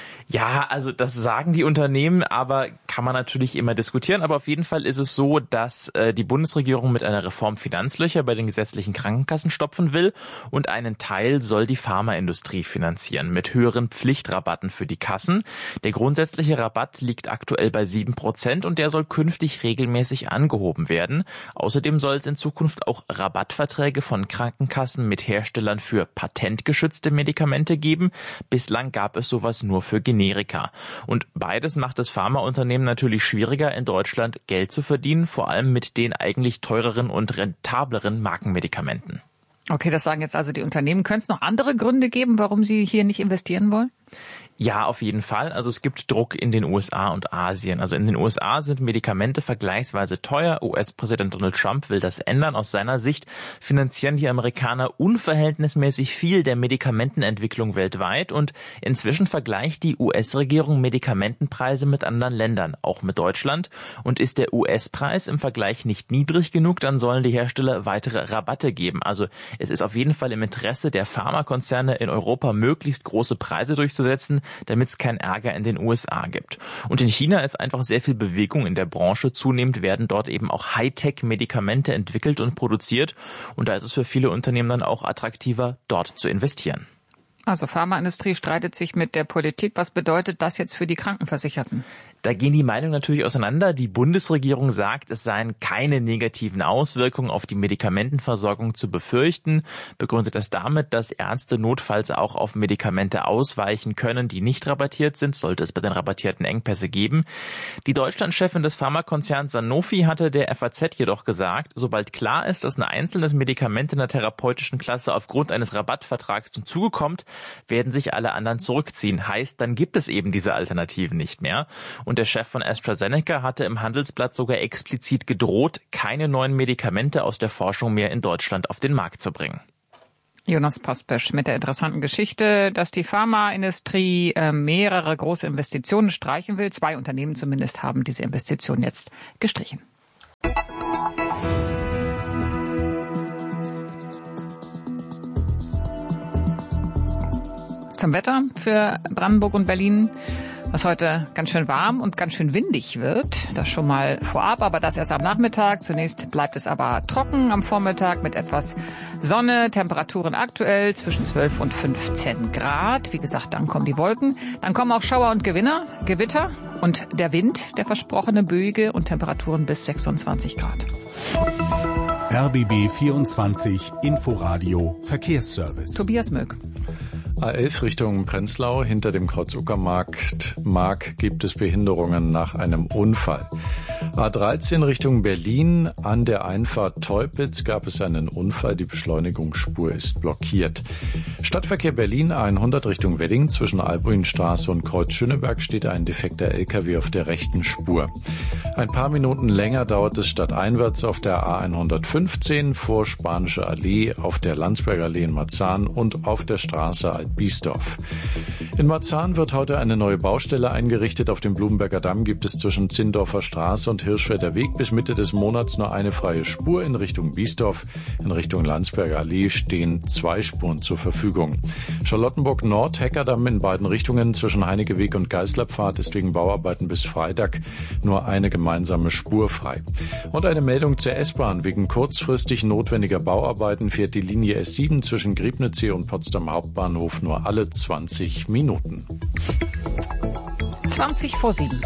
Ja, also das sagen die Unternehmen, aber kann man natürlich immer diskutieren. Aber auf jeden Fall ist es so, dass äh, die Bundesregierung mit einer Reform Finanzlöcher bei den gesetzlichen Krankenkassen stopfen will und einen Teil soll die Pharmaindustrie finanzieren mit höheren Pflichtrabatten für die Kassen. Der grundsätzliche Rabatt liegt aktuell bei sieben Prozent und der soll künftig regelmäßig angehoben werden. Außerdem soll es in Zukunft auch Rabattverträge von Krankenkassen mit Herstellern für patentgeschützte Medikamente geben. Bislang gab es sowas nur für Generika. Und beides macht es Pharmaunternehmen natürlich schwieriger, in Deutschland Geld zu verdienen, vor allem mit den eigentlich teureren und rentableren Markenmedikamenten. Okay, das sagen jetzt also die Unternehmen. Könnte es noch andere Gründe geben, warum sie hier nicht investieren wollen? Ja, auf jeden Fall. Also es gibt Druck in den U S A und Asien. Also in den U S A sind Medikamente vergleichsweise teuer. U S-Präsident Donald Trump will das ändern. Aus seiner Sicht finanzieren die Amerikaner unverhältnismäßig viel der Medikamentenentwicklung weltweit. Und inzwischen vergleicht die U S-Regierung Medikamentenpreise mit anderen Ländern, auch mit Deutschland. Und ist der U S-Preis im Vergleich nicht niedrig genug, dann sollen die Hersteller weitere Rabatte geben. Also es ist auf jeden Fall im Interesse der Pharmakonzerne in Europa, möglichst große Preise durchzusetzen, damit es keinen Ärger in den U S A gibt. Und in China ist einfach sehr viel Bewegung in der Branche. Zunehmend werden dort eben auch Hightech-Medikamente entwickelt und produziert. Und da ist es für viele Unternehmen dann auch attraktiver, dort zu investieren. Also Pharmaindustrie streitet sich mit der Politik. Was bedeutet das jetzt für die Krankenversicherten? Da gehen die Meinungen natürlich auseinander. Die Bundesregierung sagt, es seien keine negativen Auswirkungen auf die Medikamentenversorgung zu befürchten, begründet das damit, dass Ärzte notfalls auch auf Medikamente ausweichen können, die nicht rabattiert sind, sollte es bei den Rabattierten Engpässe geben. Die Deutschlandchefin des Pharmakonzerns Sanofi hatte der F A Z jedoch gesagt, sobald klar ist, dass ein einzelnes Medikament in der therapeutischen Klasse aufgrund eines Rabattvertrags zum Zuge kommt, werden sich alle anderen zurückziehen. Heißt, dann gibt es eben diese Alternativen nicht mehr. Und der Chef von AstraZeneca hatte im Handelsblatt sogar explizit gedroht, keine neuen Medikamente aus der Forschung mehr in Deutschland auf den Markt zu bringen. Jonas Pospesch mit der interessanten Geschichte, dass die Pharmaindustrie äh, mehrere große Investitionen streichen will. Zwei Unternehmen zumindest haben diese Investitionen jetzt gestrichen. Zum Wetter für Brandenburg und Berlin, was heute ganz schön warm und ganz schön windig wird. Das schon mal vorab, aber das erst am Nachmittag. Zunächst bleibt es aber trocken am Vormittag mit etwas Sonne. Temperaturen aktuell zwischen zwölf und fünfzehn Grad. Wie gesagt, dann kommen die Wolken. Dann kommen auch Schauer und Gewinner, Gewitter und der Wind, der versprochene böige und Temperaturen bis sechsundzwanzig Grad. R B B vierundzwanzig Inforadio Verkehrsservice. Tobias Möck. A elf Richtung Prenzlau, hinter dem Kreuz-Uckermarkt Mark gibt es Behinderungen nach einem Unfall. A dreizehn Richtung Berlin, an der Einfahrt Teupitz gab es einen Unfall, die Beschleunigungsspur ist blockiert. Stadtverkehr Berlin A hundert Richtung Wedding, zwischen Albruinstraße und Kreuz Schöneberg steht ein defekter L K W auf der rechten Spur. Ein paar Minuten länger dauert es stadteinwärts auf der A hundertfünfzehn vor Spanische Allee, auf der Landsberger Allee in Marzahn und auf der Straße Alt-Biesdorf. In Marzahn wird heute eine neue Baustelle eingerichtet. Auf dem Blumenberger Damm gibt es zwischen Zindorfer Straße und Hirschfelder Weg bis Mitte des Monats nur eine freie Spur in Richtung Biesdorf. In Richtung Landsberger Allee stehen zwei Spuren zur Verfügung. Charlottenburg Nord, Heckerdamm in beiden Richtungen zwischen Heinekeweg und Geißlerpfad ist wegen Bauarbeiten bis Freitag nur eine gemeinsame Spur frei. Und eine Meldung zur S-Bahn. Wegen kurzfristig notwendiger Bauarbeiten fährt die Linie S sieben zwischen Griebnitzsee und Potsdam Hauptbahnhof nur alle zwanzig Minuten. zwanzig vor sieben.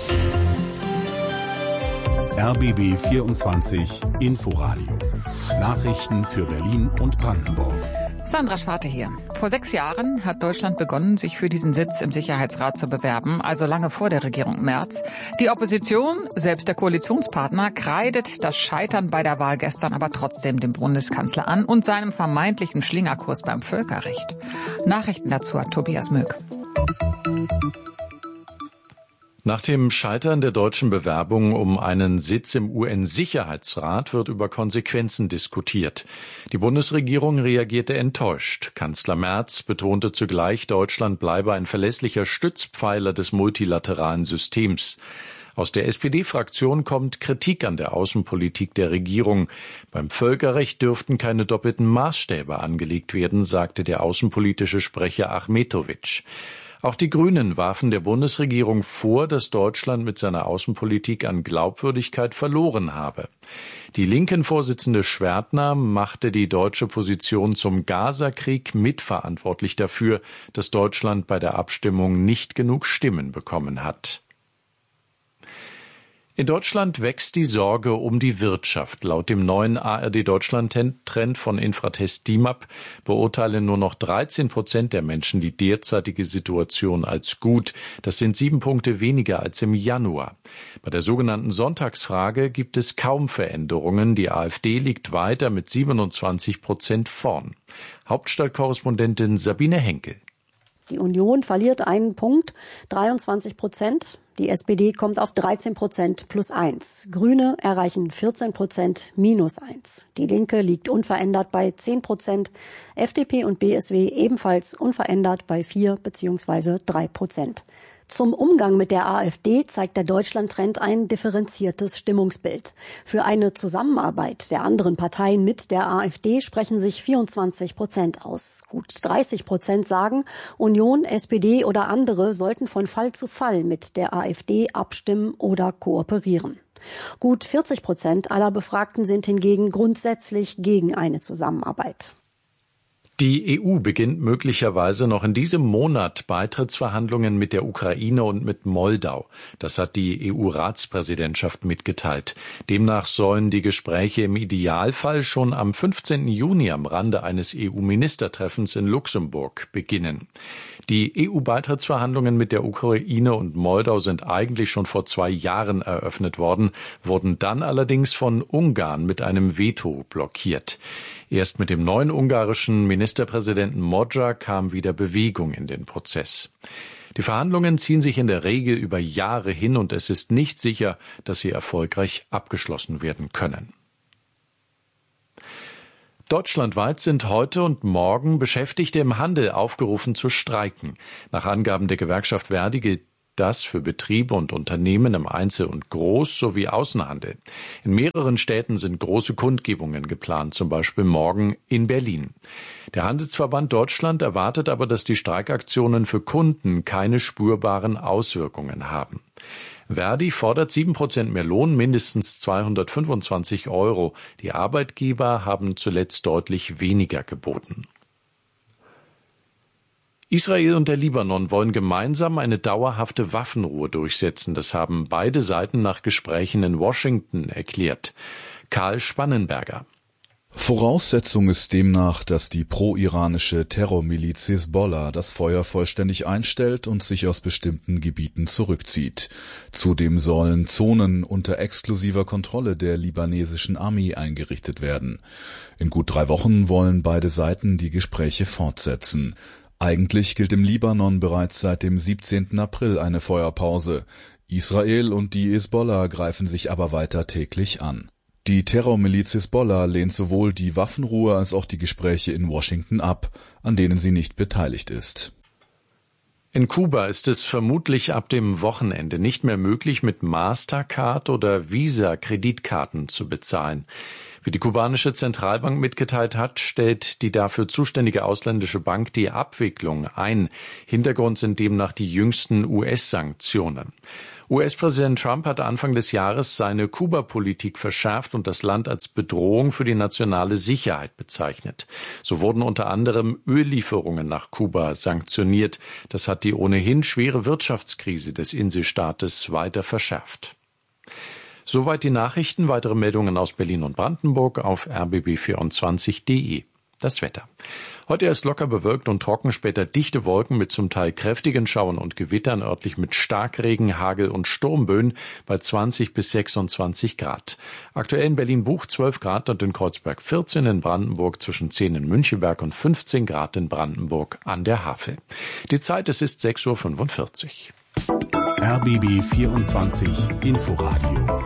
R B B vierundzwanzig Inforadio. Nachrichten für Berlin und Brandenburg. Sandra Schwarte hier. Vor sechs Jahren hat Deutschland begonnen, sich für diesen Sitz im Sicherheitsrat zu bewerben, also lange vor der Regierung Merz. Die Opposition, selbst der Koalitionspartner, kreidet das Scheitern bei der Wahl gestern aber trotzdem dem Bundeskanzler an und seinem vermeintlichen Schlingerkurs beim Völkerrecht. Nachrichten dazu hat Tobias Möck. Nach dem Scheitern der deutschen Bewerbung um einen Sitz im U N-Sicherheitsrat wird über Konsequenzen diskutiert. Die Bundesregierung reagierte enttäuscht. Kanzler Merz betonte zugleich, Deutschland bleibe ein verlässlicher Stützpfeiler des multilateralen Systems. Aus der S P D-Fraktion kommt Kritik an der Außenpolitik der Regierung. Beim Völkerrecht dürften keine doppelten Maßstäbe angelegt werden, sagte der außenpolitische Sprecher Achmetovic. Auch die Grünen warfen der Bundesregierung vor, dass Deutschland mit seiner Außenpolitik an Glaubwürdigkeit verloren habe. Die Linken-Vorsitzende Schwertner machte die deutsche Position zum Gaza-Krieg mitverantwortlich dafür, dass Deutschland bei der Abstimmung nicht genug Stimmen bekommen hat. In Deutschland wächst die Sorge um die Wirtschaft. Laut dem neuen A R D-Deutschland-Trend von Infratest D I M A P beurteilen nur noch dreizehn Prozent der Menschen die derzeitige Situation als gut. Das sind sieben Punkte weniger als im Januar. Bei der sogenannten Sonntagsfrage gibt es kaum Veränderungen. Die AfD liegt weiter mit siebenundzwanzig Prozent vorn. Hauptstadtkorrespondentin Sabine Henkel. Die Union verliert einen Punkt, dreiundzwanzig Prozent. Die S P D kommt auf dreizehn Prozent plus eins. Grüne erreichen vierzehn Prozent minus eins. Die Linke liegt unverändert bei zehn Prozent. F D P und B S W ebenfalls unverändert bei vier bzw. drei Prozent. Zum Umgang mit der AfD zeigt der Deutschland-Trend ein differenziertes Stimmungsbild. Für eine Zusammenarbeit der anderen Parteien mit der AfD sprechen sich vierundzwanzig Prozent aus. Gut dreißig Prozent sagen, Union, S P D oder andere sollten von Fall zu Fall mit der AfD abstimmen oder kooperieren. Gut vierzig Prozent aller Befragten sind hingegen grundsätzlich gegen eine Zusammenarbeit. Die E U beginnt möglicherweise noch in diesem Monat Beitrittsverhandlungen mit der Ukraine und mit Moldau. Das hat die E U-Ratspräsidentschaft mitgeteilt. Demnach sollen die Gespräche im Idealfall schon am fünfzehnten Juni am Rande eines E U-Ministertreffens in Luxemburg beginnen. Die E U-Beitrittsverhandlungen mit der Ukraine und Moldau sind eigentlich schon vor zwei Jahren eröffnet worden, wurden dann allerdings von Ungarn mit einem Veto blockiert. Erst mit dem neuen ungarischen Ministerpräsidenten Magyar kam wieder Bewegung in den Prozess. Die Verhandlungen ziehen sich in der Regel über Jahre hin und es ist nicht sicher, dass sie erfolgreich abgeschlossen werden können. Deutschlandweit sind heute und morgen Beschäftigte im Handel aufgerufen zu streiken. Nach Angaben der Gewerkschaft Verdi gilt das für Betriebe und Unternehmen im Einzel- und Groß- sowie Außenhandel. In mehreren Städten sind große Kundgebungen geplant, zum Beispiel morgen in Berlin. Der Handelsverband Deutschland erwartet aber, dass die Streikaktionen für Kunden keine spürbaren Auswirkungen haben. Verdi fordert sieben Prozent mehr Lohn, mindestens zweihundertfünfundzwanzig Euro. Die Arbeitgeber haben zuletzt deutlich weniger geboten. Israel und der Libanon wollen gemeinsam eine dauerhafte Waffenruhe durchsetzen. Das haben beide Seiten nach Gesprächen in Washington erklärt. Karl Spannenberger. Voraussetzung ist demnach, dass die pro-iranische Terrormiliz Hisbollah das Feuer vollständig einstellt und sich aus bestimmten Gebieten zurückzieht. Zudem sollen Zonen unter exklusiver Kontrolle der libanesischen Armee eingerichtet werden. In gut drei Wochen wollen beide Seiten die Gespräche fortsetzen. Eigentlich gilt im Libanon bereits seit dem siebzehnten April eine Feuerpause. Israel und die Hisbollah greifen sich aber weiter täglich an. Die Terrormiliz Hisbollah lehnt sowohl die Waffenruhe als auch die Gespräche in Washington ab, an denen sie nicht beteiligt ist. In Kuba ist es vermutlich ab dem Wochenende nicht mehr möglich, mit Mastercard oder Visa-Kreditkarten zu bezahlen. Wie die kubanische Zentralbank mitgeteilt hat, stellt die dafür zuständige ausländische Bank die Abwicklung ein. Hintergrund sind demnach die jüngsten U S-Sanktionen. U S-Präsident Trump hatte Anfang des Jahres seine Kuba-Politik verschärft und das Land als Bedrohung für die nationale Sicherheit bezeichnet. So wurden unter anderem Öllieferungen nach Kuba sanktioniert. Das hat die ohnehin schwere Wirtschaftskrise des Inselstaates weiter verschärft. Soweit die Nachrichten. Weitere Meldungen aus Berlin und Brandenburg auf r b b vierundzwanzig punkt d e. Das Wetter. Heute erst locker bewölkt und trocken, später dichte Wolken mit zum Teil kräftigen Schauern und Gewittern, örtlich mit Starkregen, Hagel und Sturmböen bei zwanzig bis sechsundzwanzig Grad. Aktuell in Berlin-Buch zwölf Grad und in Kreuzberg vierzehn, in Brandenburg zwischen zehn in Münchenberg und fünfzehn Grad in Brandenburg an der Havel. Die Zeit, es ist sechs Uhr fünfundvierzig. R B B vierundzwanzig Inforadio.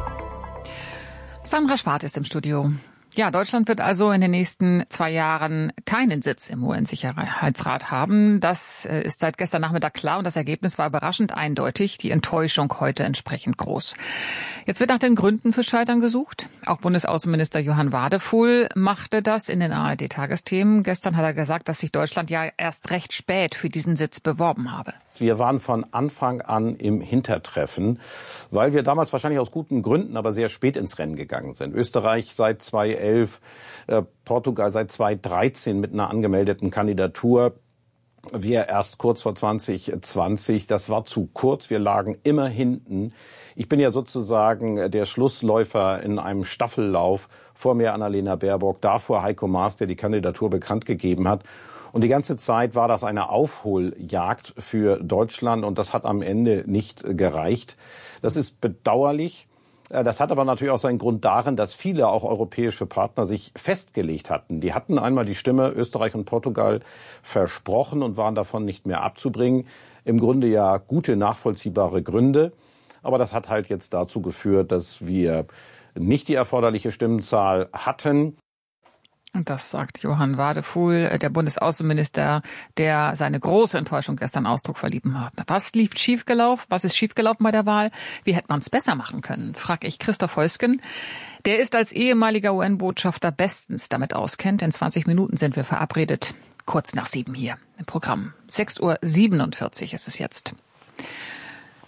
Sandra Schwarz ist im Studio. Ja, Deutschland wird also in den nächsten zwei Jahren keinen Sitz im U N-Sicherheitsrat haben. Das ist seit gestern Nachmittag klar und das Ergebnis war überraschend eindeutig. Die Enttäuschung heute entsprechend groß. Jetzt wird nach den Gründen für Scheitern gesucht. Auch Bundesaußenminister Johann Wadefuhl machte das in den A R D-Tagesthemen. Gestern hat er gesagt, dass sich Deutschland ja erst recht spät für diesen Sitz beworben habe. Wir waren von Anfang an im Hintertreffen, weil wir damals wahrscheinlich aus guten Gründen, aber sehr spät ins Rennen gegangen sind. Österreich seit zweitausendelf, äh, Portugal seit zweitausenddreizehn mit einer angemeldeten Kandidatur. Wir erst kurz vor zwanzig zwanzig. Das war zu kurz. Wir lagen immer hinten. Ich bin ja sozusagen der Schlussläufer in einem Staffellauf. Vor mir Annalena Baerbock, davor Heiko Maas, der die Kandidatur bekannt gegeben hat. Und die ganze Zeit war das eine Aufholjagd für Deutschland und das hat am Ende nicht gereicht. Das ist bedauerlich. Das hat aber natürlich auch seinen Grund darin, dass viele auch europäische Partner sich festgelegt hatten. Die hatten einmal die Stimme Österreich und Portugal versprochen und waren davon nicht mehr abzubringen. Im Grunde ja gute, nachvollziehbare Gründe. Aber das hat halt jetzt dazu geführt, dass wir nicht die erforderliche Stimmenzahl hatten. Und das sagt Johann Wadefuhl, der Bundesaußenminister, der seine große Enttäuschung gestern Ausdruck verliehen hat. Was lief schiefgelaufen? Was ist schiefgelaufen bei der Wahl? Wie hätte man es besser machen können? Frag ich Christoph Heusgen. Der ist als ehemaliger U N-Botschafter bestens damit auskennt. In zwanzig Minuten sind wir verabredet. Kurz nach sieben hier im Programm. sechs Uhr siebenundvierzig ist es jetzt.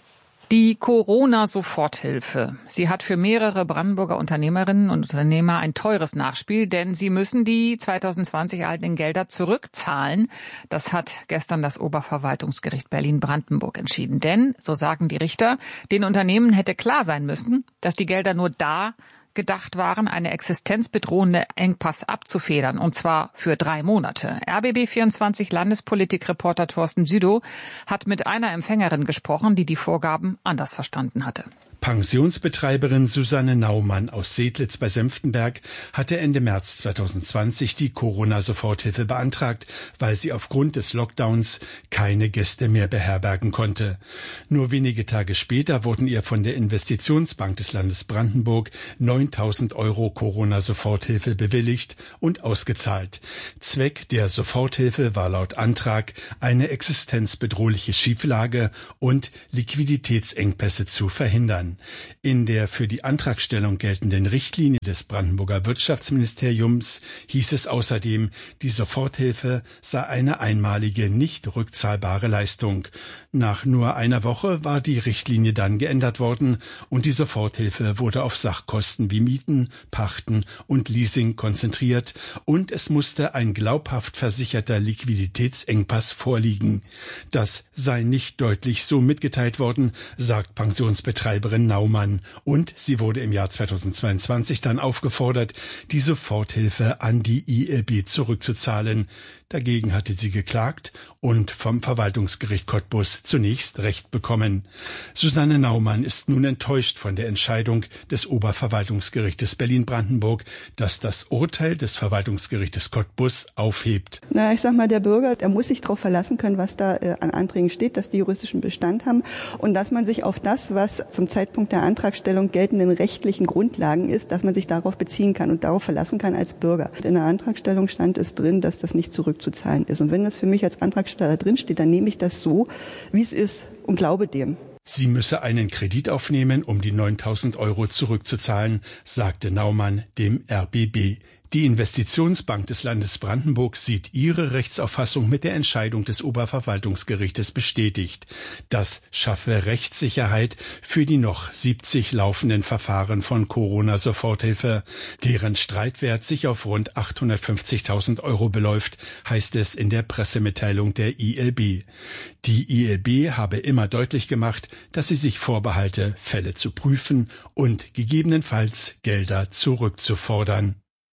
Die Corona-Soforthilfe. Sie hat für mehrere Brandenburger Unternehmerinnen und Unternehmer ein teures Nachspiel, denn sie müssen die zwanzig zwanzig erhaltenen Gelder zurückzahlen. Das hat gestern das Oberverwaltungsgericht Berlin-Brandenburg entschieden. Denn, so sagen die Richter, den Unternehmen hätte klar sein müssen, dass die Gelder nur da gedacht waren, eine existenzbedrohende Engpass abzufedern, und zwar für drei Monate. R B B vierundzwanzig Landespolitikreporter Thorsten Südow hat mit einer Empfängerin gesprochen, die die Vorgaben anders verstanden hatte. Pensionsbetreiberin Susanne Naumann aus Sedlitz bei Senftenberg hatte Ende März zwanzig zwanzig die Corona-Soforthilfe beantragt, weil sie aufgrund des Lockdowns keine Gäste mehr beherbergen konnte. Nur wenige Tage später wurden ihr von der Investitionsbank des Landes Brandenburg neuntausend Euro Corona-Soforthilfe bewilligt und ausgezahlt. Zweck der Soforthilfe war laut Antrag eine existenzbedrohliche Schieflage und Liquiditätsengpässe zu verhindern. In der für die Antragstellung geltenden Richtlinie des Brandenburger Wirtschaftsministeriums hieß es außerdem, die Soforthilfe sei eine einmalige, nicht rückzahlbare Leistung. Nach nur einer Woche war die Richtlinie dann geändert worden und die Soforthilfe wurde auf Sachkosten wie Mieten, Pachten und Leasing konzentriert und es musste ein glaubhaft versicherter Liquiditätsengpass vorliegen. Das sei nicht deutlich so mitgeteilt worden, sagt Pensionsbetreiberin Naumann, und sie wurde im Jahr zweitausendzweiundzwanzig dann aufgefordert, die Soforthilfe an die I L B zurückzuzahlen. Dagegen hatte sie geklagt und vom Verwaltungsgericht Cottbus zunächst Recht bekommen. Susanne Naumann ist nun enttäuscht von der Entscheidung des Oberverwaltungsgerichtes Berlin-Brandenburg, das das Urteil des Verwaltungsgerichtes Cottbus aufhebt. Na, ich sag mal, der Bürger, der muss sich darauf verlassen können, was da äh, an Anträgen steht, dass die juristischen Bestand haben und dass man sich auf das, was zum Zeitpunkt der Antragstellung geltenden rechtlichen Grundlagen ist, dass man sich darauf beziehen kann und darauf verlassen kann als Bürger. In der Antragstellung stand es drin, dass das nicht zurück zu zahlen ist. Und wenn das für mich als Antragsteller drin steht, dann nehme ich das so, wie es ist und glaube dem. Sie müsse einen Kredit aufnehmen, um die neuntausend Euro zurückzuzahlen, sagte Naumann dem R B B. Die Investitionsbank des Landes Brandenburg sieht ihre Rechtsauffassung mit der Entscheidung des Oberverwaltungsgerichtes bestätigt. Das schaffe Rechtssicherheit für die noch siebzig laufenden Verfahren von Corona-Soforthilfe, deren Streitwert sich auf rund achthundertfünfzigtausend Euro beläuft, heißt es in der Pressemitteilung der I L B. Die I L B habe immer deutlich gemacht, dass sie sich vorbehalte, Fälle zu prüfen und gegebenenfalls Gelder zurückzufordern.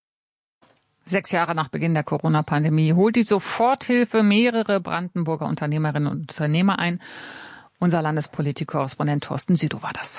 Sechs Jahre nach Beginn der Corona-Pandemie holt die Soforthilfe mehrere Brandenburger Unternehmerinnen und Unternehmer ein. Unser Landespolitik-Korrespondent Thorsten Südow war das.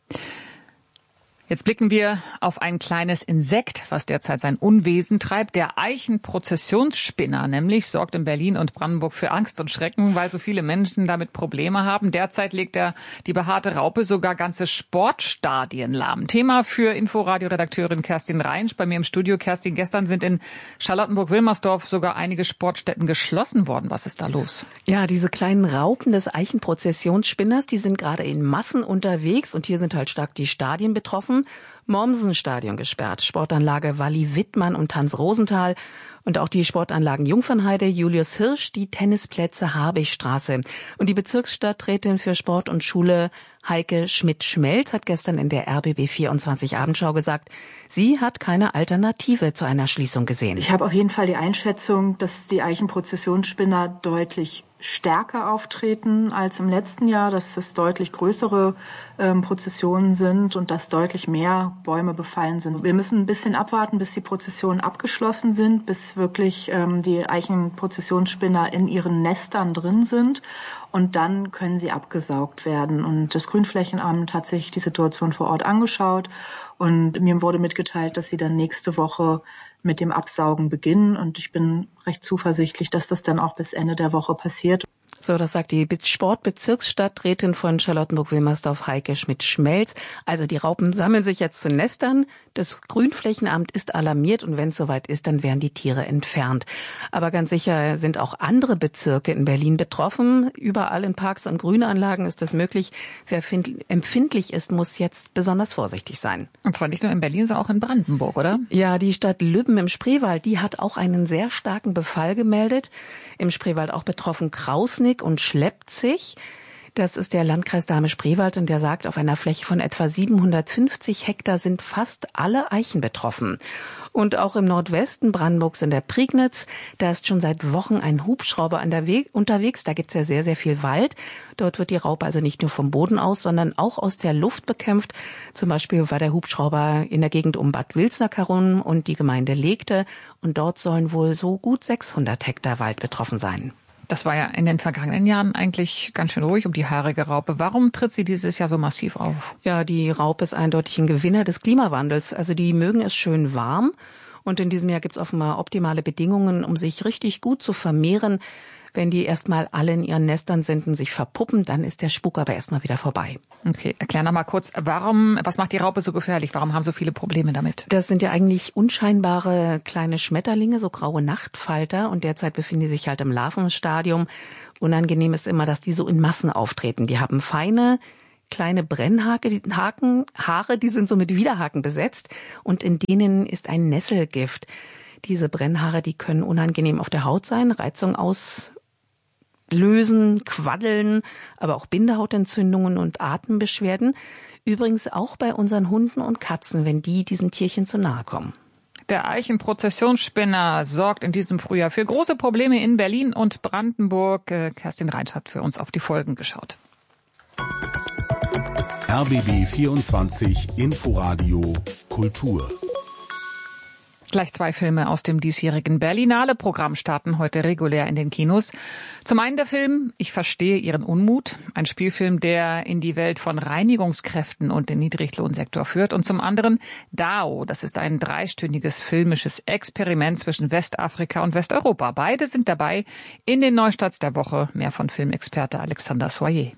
Jetzt blicken wir auf ein kleines Insekt, was derzeit sein Unwesen treibt. Der Eichenprozessionsspinner nämlich sorgt in Berlin und Brandenburg für Angst und Schrecken, weil so viele Menschen damit Probleme haben. Derzeit legt er die behaarte Raupe sogar ganze Sportstadien lahm. Thema für Inforadio-Redakteurin Kerstin Reinsch bei mir im Studio. Kerstin, gestern sind in Charlottenburg-Wilmersdorf sogar einige Sportstätten geschlossen worden. Was ist da los? Ja, diese kleinen Raupen des Eichenprozessionsspinners, die sind gerade in Massen unterwegs und hier sind halt stark die Stadien betroffen. Mommsen-Stadion gesperrt, Sportanlage Walli-Wittmann und Hans-Rosenthal und auch die Sportanlagen Jungfernheide, Julius Hirsch, die Tennisplätze Habichstraße. Und die Bezirksstadträtin für Sport und Schule Heike Schmidt-Schmelz hat gestern in der R B B vierundzwanzig Abendschau gesagt, sie hat keine Alternative zu einer Schließung gesehen. Ich habe auf jeden Fall die Einschätzung, dass die Eichenprozessionsspinner deutlich stärker auftreten als im letzten Jahr, dass es deutlich größere ähm, Prozessionen sind und dass deutlich mehr Bäume befallen sind. Wir müssen ein bisschen abwarten, bis die Prozessionen abgeschlossen sind, bis wirklich ähm, die Eichenprozessionsspinner in ihren Nestern drin sind und dann können sie abgesaugt werden. Und das Grünflächenamt hat sich die Situation vor Ort angeschaut und mir wurde mitgeteilt, dass sie dann nächste Woche mit dem Absaugen beginnen und ich bin recht zuversichtlich, dass das dann auch bis Ende der Woche passiert. So, das sagt die Sportbezirksstadträtin von Charlottenburg-Wilmersdorf, Heike Schmidt-Schmelz. Also die Raupen sammeln sich jetzt zu Nestern. Das Grünflächenamt ist alarmiert und wenn es soweit ist, dann werden die Tiere entfernt. Aber ganz sicher sind auch andere Bezirke in Berlin betroffen. Überall in Parks und Grünanlagen ist das möglich. Wer empfindlich ist, muss jetzt besonders vorsichtig sein. Und zwar nicht nur in Berlin, sondern auch in Brandenburg, oder? Ja, die Stadt Lübben im Spreewald, die hat auch einen sehr starken Befall gemeldet. Im Spreewald auch betroffen Krausnick und Schleppzig. Das ist der Landkreis Dahme-Spreewald und der sagt, auf einer Fläche von etwa siebenhundertfünfzig Hektar sind fast alle Eichen betroffen. Und auch im Nordwesten Brandenburgs in der Prignitz, da ist schon seit Wochen ein Hubschrauber an der Weg unterwegs. Da gibt's ja sehr, sehr viel Wald. Dort wird die Raupe also nicht nur vom Boden aus, sondern auch aus der Luft bekämpft. Zum Beispiel war der Hubschrauber in der Gegend um Bad Wilsnack herum und die Gemeinde Legte. Und dort sollen wohl so gut sechshundert Hektar Wald betroffen sein. Das war ja in den vergangenen Jahren eigentlich ganz schön ruhig um die haarige Raupe. Warum tritt sie dieses Jahr so massiv auf? Ja, die Raupe ist eindeutig ein Gewinner des Klimawandels. Also die mögen es schön warm. Und in diesem Jahr gibt's offenbar optimale Bedingungen, um sich richtig gut zu vermehren. Wenn die erstmal alle in ihren Nestern sind und sich verpuppen, dann ist der Spuk aber erstmal wieder vorbei. Okay, erklär noch mal kurz, warum, was macht die Raupe so gefährlich? Warum haben so viele Probleme damit? Das sind ja eigentlich unscheinbare kleine Schmetterlinge, so graue Nachtfalter. Und derzeit befinden die sich halt im Larvenstadium. Unangenehm ist immer, dass die so in Massen auftreten. Die haben feine, kleine Brennhaken, die Haken, Haare, die sind so mit Widerhaken besetzt. Und in denen ist ein Nesselgift. Diese Brennhaare, die können unangenehm auf der Haut sein, Reizung aus lösen, quaddeln, aber auch Bindehautentzündungen und Atembeschwerden. Übrigens auch bei unseren Hunden und Katzen, wenn die diesen Tierchen zu nahe kommen. Der Eichenprozessionsspinner sorgt in diesem Frühjahr für große Probleme in Berlin und Brandenburg. Kerstin Reinsch hat für uns auf die Folgen geschaut. R B B vierundzwanzig Inforadio Kultur. Gleich zwei Filme aus dem diesjährigen Berlinale-Programm starten heute regulär in den Kinos. Zum einen der Film Ich verstehe Ihren Unmut, ein Spielfilm, der in die Welt von Reinigungskräften und den Niedriglohnsektor führt. Und zum anderen Dao, das ist ein dreistündiges filmisches Experiment zwischen Westafrika und Westeuropa. Beide sind dabei in den Neustarts der Woche. Mehr von Filmexperte Alexander Soyer.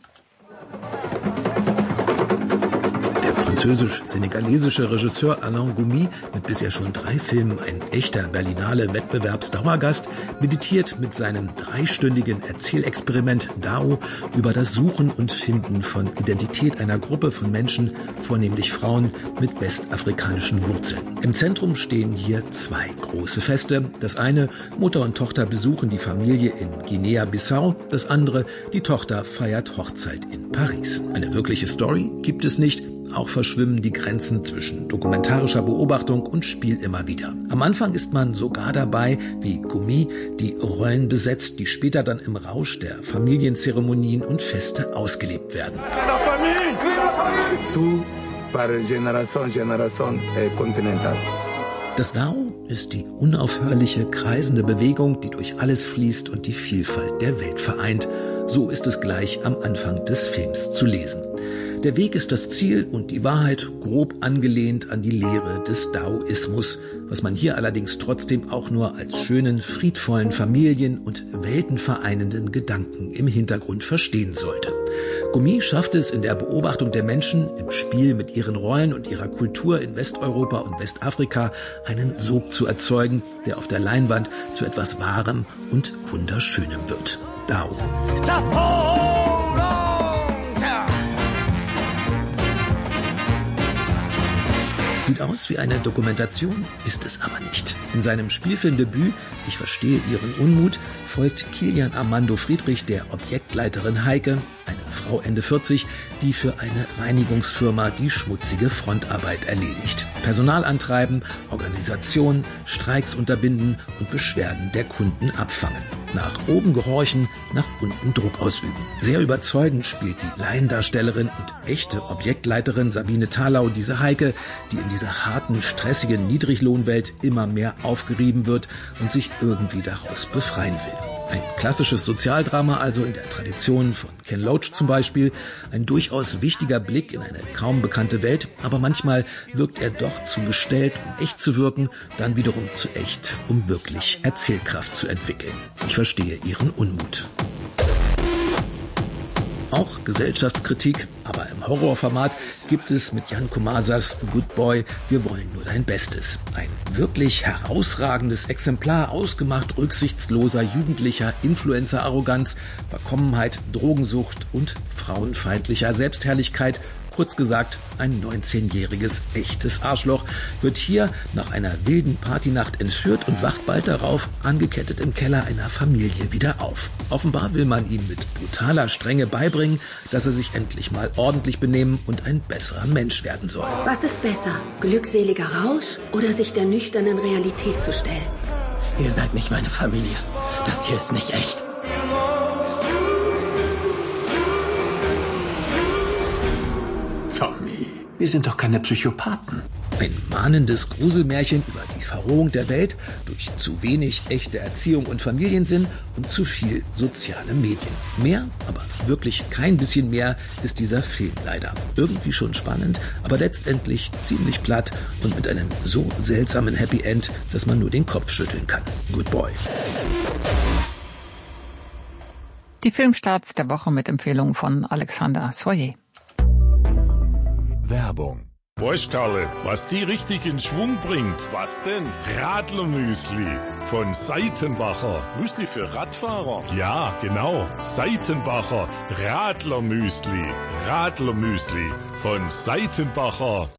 französisch-senegalesische Regisseur Alain Goumi, mit bisher schon drei Filmen ein echter Berlinale-Wettbewerbsdauergast, meditiert mit seinem dreistündigen Erzählexperiment Dao über das Suchen und Finden von Identität einer Gruppe von Menschen, vornehmlich Frauen mit westafrikanischen Wurzeln. Im Zentrum stehen hier zwei große Feste. Das eine, Mutter und Tochter besuchen die Familie in Guinea-Bissau. Das andere, die Tochter feiert Hochzeit in Paris. Eine wirkliche Story gibt es nicht. Auch verschwimmen die Grenzen zwischen dokumentarischer Beobachtung und Spiel immer wieder. Am Anfang ist man sogar dabei, wie Goumi die Rollen besetzt, die später dann im Rausch der Familienzeremonien und Feste ausgelebt werden. Das Dao ist die unaufhörliche, kreisende Bewegung, die durch alles fließt und die Vielfalt der Welt vereint. So ist es gleich am Anfang des Films zu lesen. Der Weg ist das Ziel und die Wahrheit, grob angelehnt an die Lehre des Daoismus, was man hier allerdings trotzdem auch nur als schönen, friedvollen Familien- und weltenvereinenden Gedanken im Hintergrund verstehen sollte. Goumi schafft es in der Beobachtung der Menschen, im Spiel mit ihren Rollen und ihrer Kultur in Westeuropa und Westafrika einen Sog zu erzeugen, der auf der Leinwand zu etwas Wahrem und Wunderschönem wird. Dao. Sieht aus wie eine Dokumentation, ist es aber nicht. In seinem Spielfilmdebüt Ich verstehe Ihren Unmut folgt Kilian Armando Friedrich der Objektleiterin Heike, eine Frau Ende vierzig, die für eine Reinigungsfirma die schmutzige Frontarbeit erledigt. Personal antreiben, Organisation, Streiks unterbinden und Beschwerden der Kunden abfangen. Nach oben gehorchen, nach unten Druck ausüben. Sehr überzeugend spielt die Laiendarstellerin und echte Objektleiterin Sabine Thalau diese Heike, die in dieser harten, stressigen Niedriglohnwelt immer mehr aufgerieben wird und sich irgendwie daraus befreien will. Ein klassisches Sozialdrama also in der Tradition von Ken Loach zum Beispiel. Ein durchaus wichtiger Blick in eine kaum bekannte Welt, aber manchmal wirkt er doch zu gestellt, um echt zu wirken, dann wiederum zu echt, um wirklich Erzählkraft zu entwickeln. Ich verstehe Ihren Unmut. Auch Gesellschaftskritik, aber im Horrorformat gibt es mit Jan Komasas Good Boy, wir wollen nur dein Bestes. Ein wirklich herausragendes Exemplar, ausgemacht rücksichtsloser jugendlicher Influencer-Arroganz, Verkommenheit, Drogensucht und frauenfeindlicher Selbstherrlichkeit, Kurz gesagt, ein neunzehnjähriges echtes Arschloch wird hier nach einer wilden Partynacht entführt und wacht bald darauf angekettet im Keller einer Familie wieder auf. Offenbar will man ihm mit brutaler Strenge beibringen, dass er sich endlich mal ordentlich benehmen und ein besserer Mensch werden soll. Was ist besser, glückseliger Rausch oder sich der nüchternen Realität zu stellen? Ihr seid nicht meine Familie. Das hier ist nicht echt. Tommy, wir sind doch keine Psychopathen. Ein mahnendes Gruselmärchen über die Verrohung der Welt durch zu wenig echte Erziehung und Familiensinn und zu viel soziale Medien. Mehr, aber wirklich kein bisschen mehr, ist dieser Film leider. Irgendwie schon spannend, aber letztendlich ziemlich platt und mit einem so seltsamen Happy End, dass man nur den Kopf schütteln kann. Good boy. Die Filmstarts der Woche mit Empfehlungen von Alexander Soyer. Werbung. Weißt Karle, was die richtig in Schwung bringt? Was denn? Radlermüsli von Seitenbacher. Müsli für Radfahrer? Ja, genau. Seitenbacher Radlermüsli. Radlermüsli von Seitenbacher.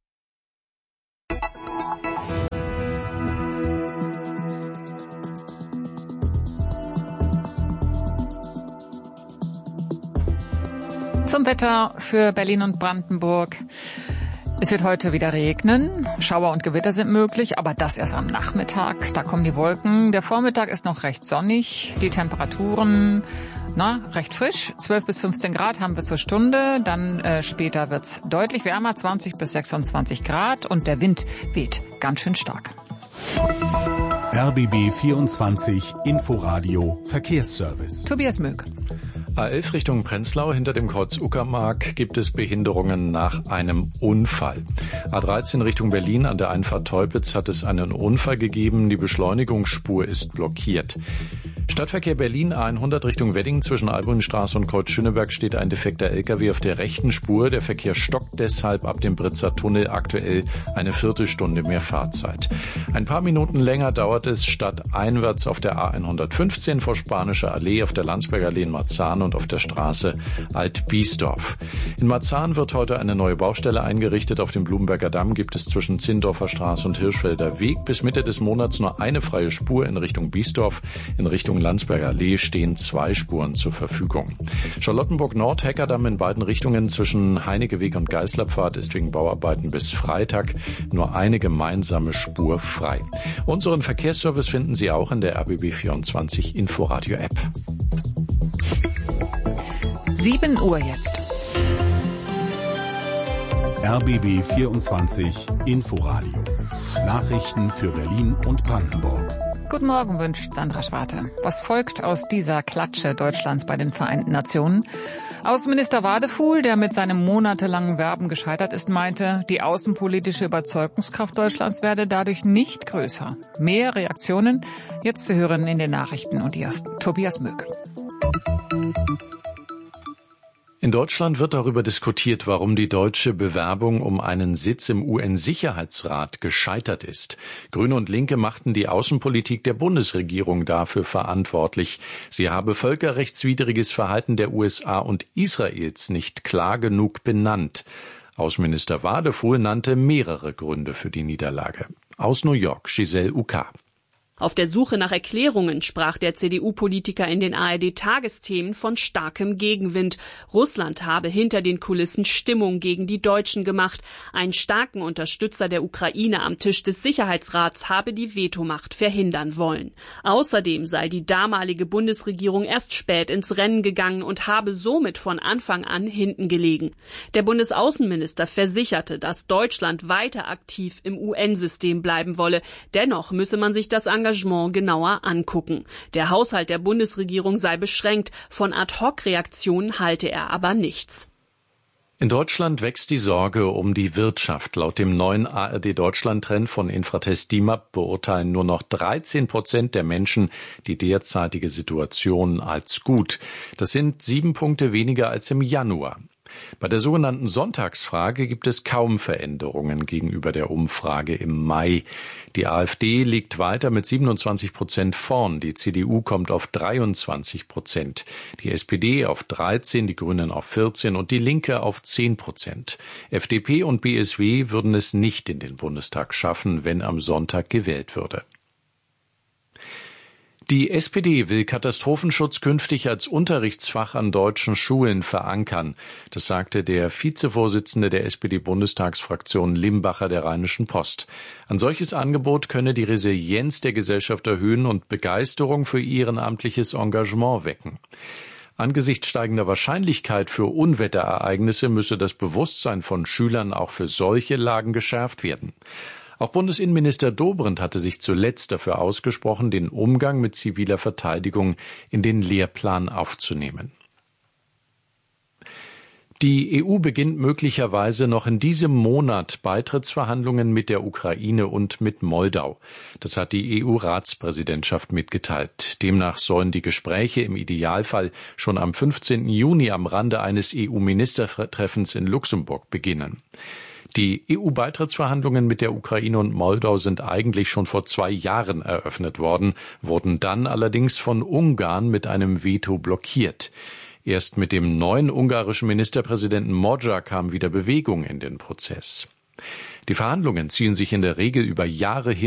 Zum Wetter für Berlin und Brandenburg. Es wird heute wieder regnen. Schauer und Gewitter sind möglich, aber das erst am Nachmittag. Da kommen die Wolken. Der Vormittag ist noch recht sonnig. Die Temperaturen, na, recht frisch. zwölf bis fünfzehn Grad haben wir zur Stunde. Dann äh, später wird's deutlich wärmer, zwanzig bis sechsundzwanzig Grad. Und der Wind weht ganz schön stark. R B B vierundzwanzig Inforadio Verkehrsservice. Tobias Möck. A elf Richtung Prenzlau hinter dem Kreuz Uckermark gibt es Behinderungen nach einem Unfall. A dreizehn Richtung Berlin an der Einfahrt Teupitz hat es einen Unfall gegeben. Die Beschleunigungsspur ist blockiert. Stadtverkehr Berlin A hundert Richtung Wedding zwischen Albrunstraße und Kreuz Schöneberg steht ein defekter L K W auf der rechten Spur. Der Verkehr stockt deshalb ab dem Britzer Tunnel aktuell eine Viertelstunde mehr Fahrzeit. Ein paar Minuten länger dauert es stadteinwärts auf der A hundertfünfzehn vor Spanischer Allee, auf der Landsberger Allee in Marzahn und auf der Straße Alt-Biesdorf. In Marzahn wird heute eine neue Baustelle eingerichtet. Auf dem Blumenberger Damm gibt es zwischen Zindorfer Straße und Hirschfelder Weg bis Mitte des Monats nur eine freie Spur in Richtung Biesdorf. In Richtung Landsberger Allee stehen zwei Spuren zur Verfügung. Charlottenburg-Nord, Heckerdamm in beiden Richtungen zwischen Heinekeweg und Geißlerpfad ist wegen Bauarbeiten bis Freitag nur eine gemeinsame Spur frei. Unseren Verkehrsservice finden Sie auch in der R B B vierundzwanzig Inforadio App. sieben Uhr jetzt. R B B vierundzwanzig Inforadio. Nachrichten für Berlin und Brandenburg. Guten Morgen wünscht Sandra Schwarte. Was folgt aus dieser Klatsche Deutschlands bei den Vereinten Nationen? Außenminister Wadefuhl, der mit seinem monatelangen Werben gescheitert ist, meinte, die außenpolitische Überzeugungskraft Deutschlands werde dadurch nicht größer. Mehr Reaktionen jetzt zu hören in den Nachrichten und erst Tobias Möck. In Deutschland wird darüber diskutiert, warum die deutsche Bewerbung um einen Sitz im U N-Sicherheitsrat gescheitert ist. Grüne und Linke machten die Außenpolitik der Bundesregierung dafür verantwortlich. Sie habe völkerrechtswidriges Verhalten der U S A und Israels nicht klar genug benannt. Außenminister Wadefuhl nannte mehrere Gründe für die Niederlage. Aus New York, Giselle Uka. Auf der Suche nach Erklärungen sprach der C D U-Politiker in den A R D-Tagesthemen von starkem Gegenwind. Russland habe hinter den Kulissen Stimmung gegen die Deutschen gemacht. Einen starken Unterstützer der Ukraine am Tisch des Sicherheitsrats habe die Vetomacht verhindern wollen. Außerdem sei die damalige Bundesregierung erst spät ins Rennen gegangen und habe somit von Anfang an hinten gelegen. Der Bundesaußenminister versicherte, dass Deutschland weiter aktiv im U N-System bleiben wolle. Dennoch müsse man sich das Engagement genauer angucken. Der Haushalt der Bundesregierung sei beschränkt, von Ad-hoc-Reaktionen halte er aber nichts. In Deutschland wächst die Sorge um die Wirtschaft. Laut dem neuen A R D-Deutschland-Trend von Infratest DIMAP beurteilen nur noch dreizehn Prozent der Menschen die derzeitige Situation als gut. Das sind sieben Punkte weniger als im Januar. Bei der sogenannten Sonntagsfrage gibt es kaum Veränderungen gegenüber der Umfrage im Mai. Die AfD liegt weiter mit siebenundzwanzig Prozent vorn, die C D U kommt auf dreiundzwanzig Prozent, die S P D auf dreizehn, die Grünen auf vierzehn und die Linke auf zehn Prozent. F D P und B S W würden es nicht in den Bundestag schaffen, wenn am Sonntag gewählt würde. Die S P D will Katastrophenschutz künftig als Unterrichtsfach an deutschen Schulen verankern. Das sagte der Vizevorsitzende der S P D-Bundestagsfraktion Limbacher der Rheinischen Post. Ein solches Angebot könne die Resilienz der Gesellschaft erhöhen und Begeisterung für ehrenamtliches Engagement wecken. Angesichts steigender Wahrscheinlichkeit für Unwetterereignisse müsse das Bewusstsein von Schülern auch für solche Lagen geschärft werden. Auch Bundesinnenminister Dobrindt hatte sich zuletzt dafür ausgesprochen, den Umgang mit ziviler Verteidigung in den Lehrplan aufzunehmen. Die E U beginnt möglicherweise noch in diesem Monat Beitrittsverhandlungen mit der Ukraine und mit Moldau. Das hat die E U-Ratspräsidentschaft mitgeteilt. Demnach sollen die Gespräche im Idealfall schon am fünfzehnten Juni am Rande eines E U-Ministertreffens in Luxemburg beginnen. Die E U-Beitrittsverhandlungen mit der Ukraine und Moldau sind eigentlich schon vor zwei Jahren eröffnet worden, wurden dann allerdings von Ungarn mit einem Veto blockiert. Erst mit dem neuen ungarischen Ministerpräsidenten Magyar kam wieder Bewegung in den Prozess. Die Verhandlungen ziehen sich in der Regel über Jahre hin.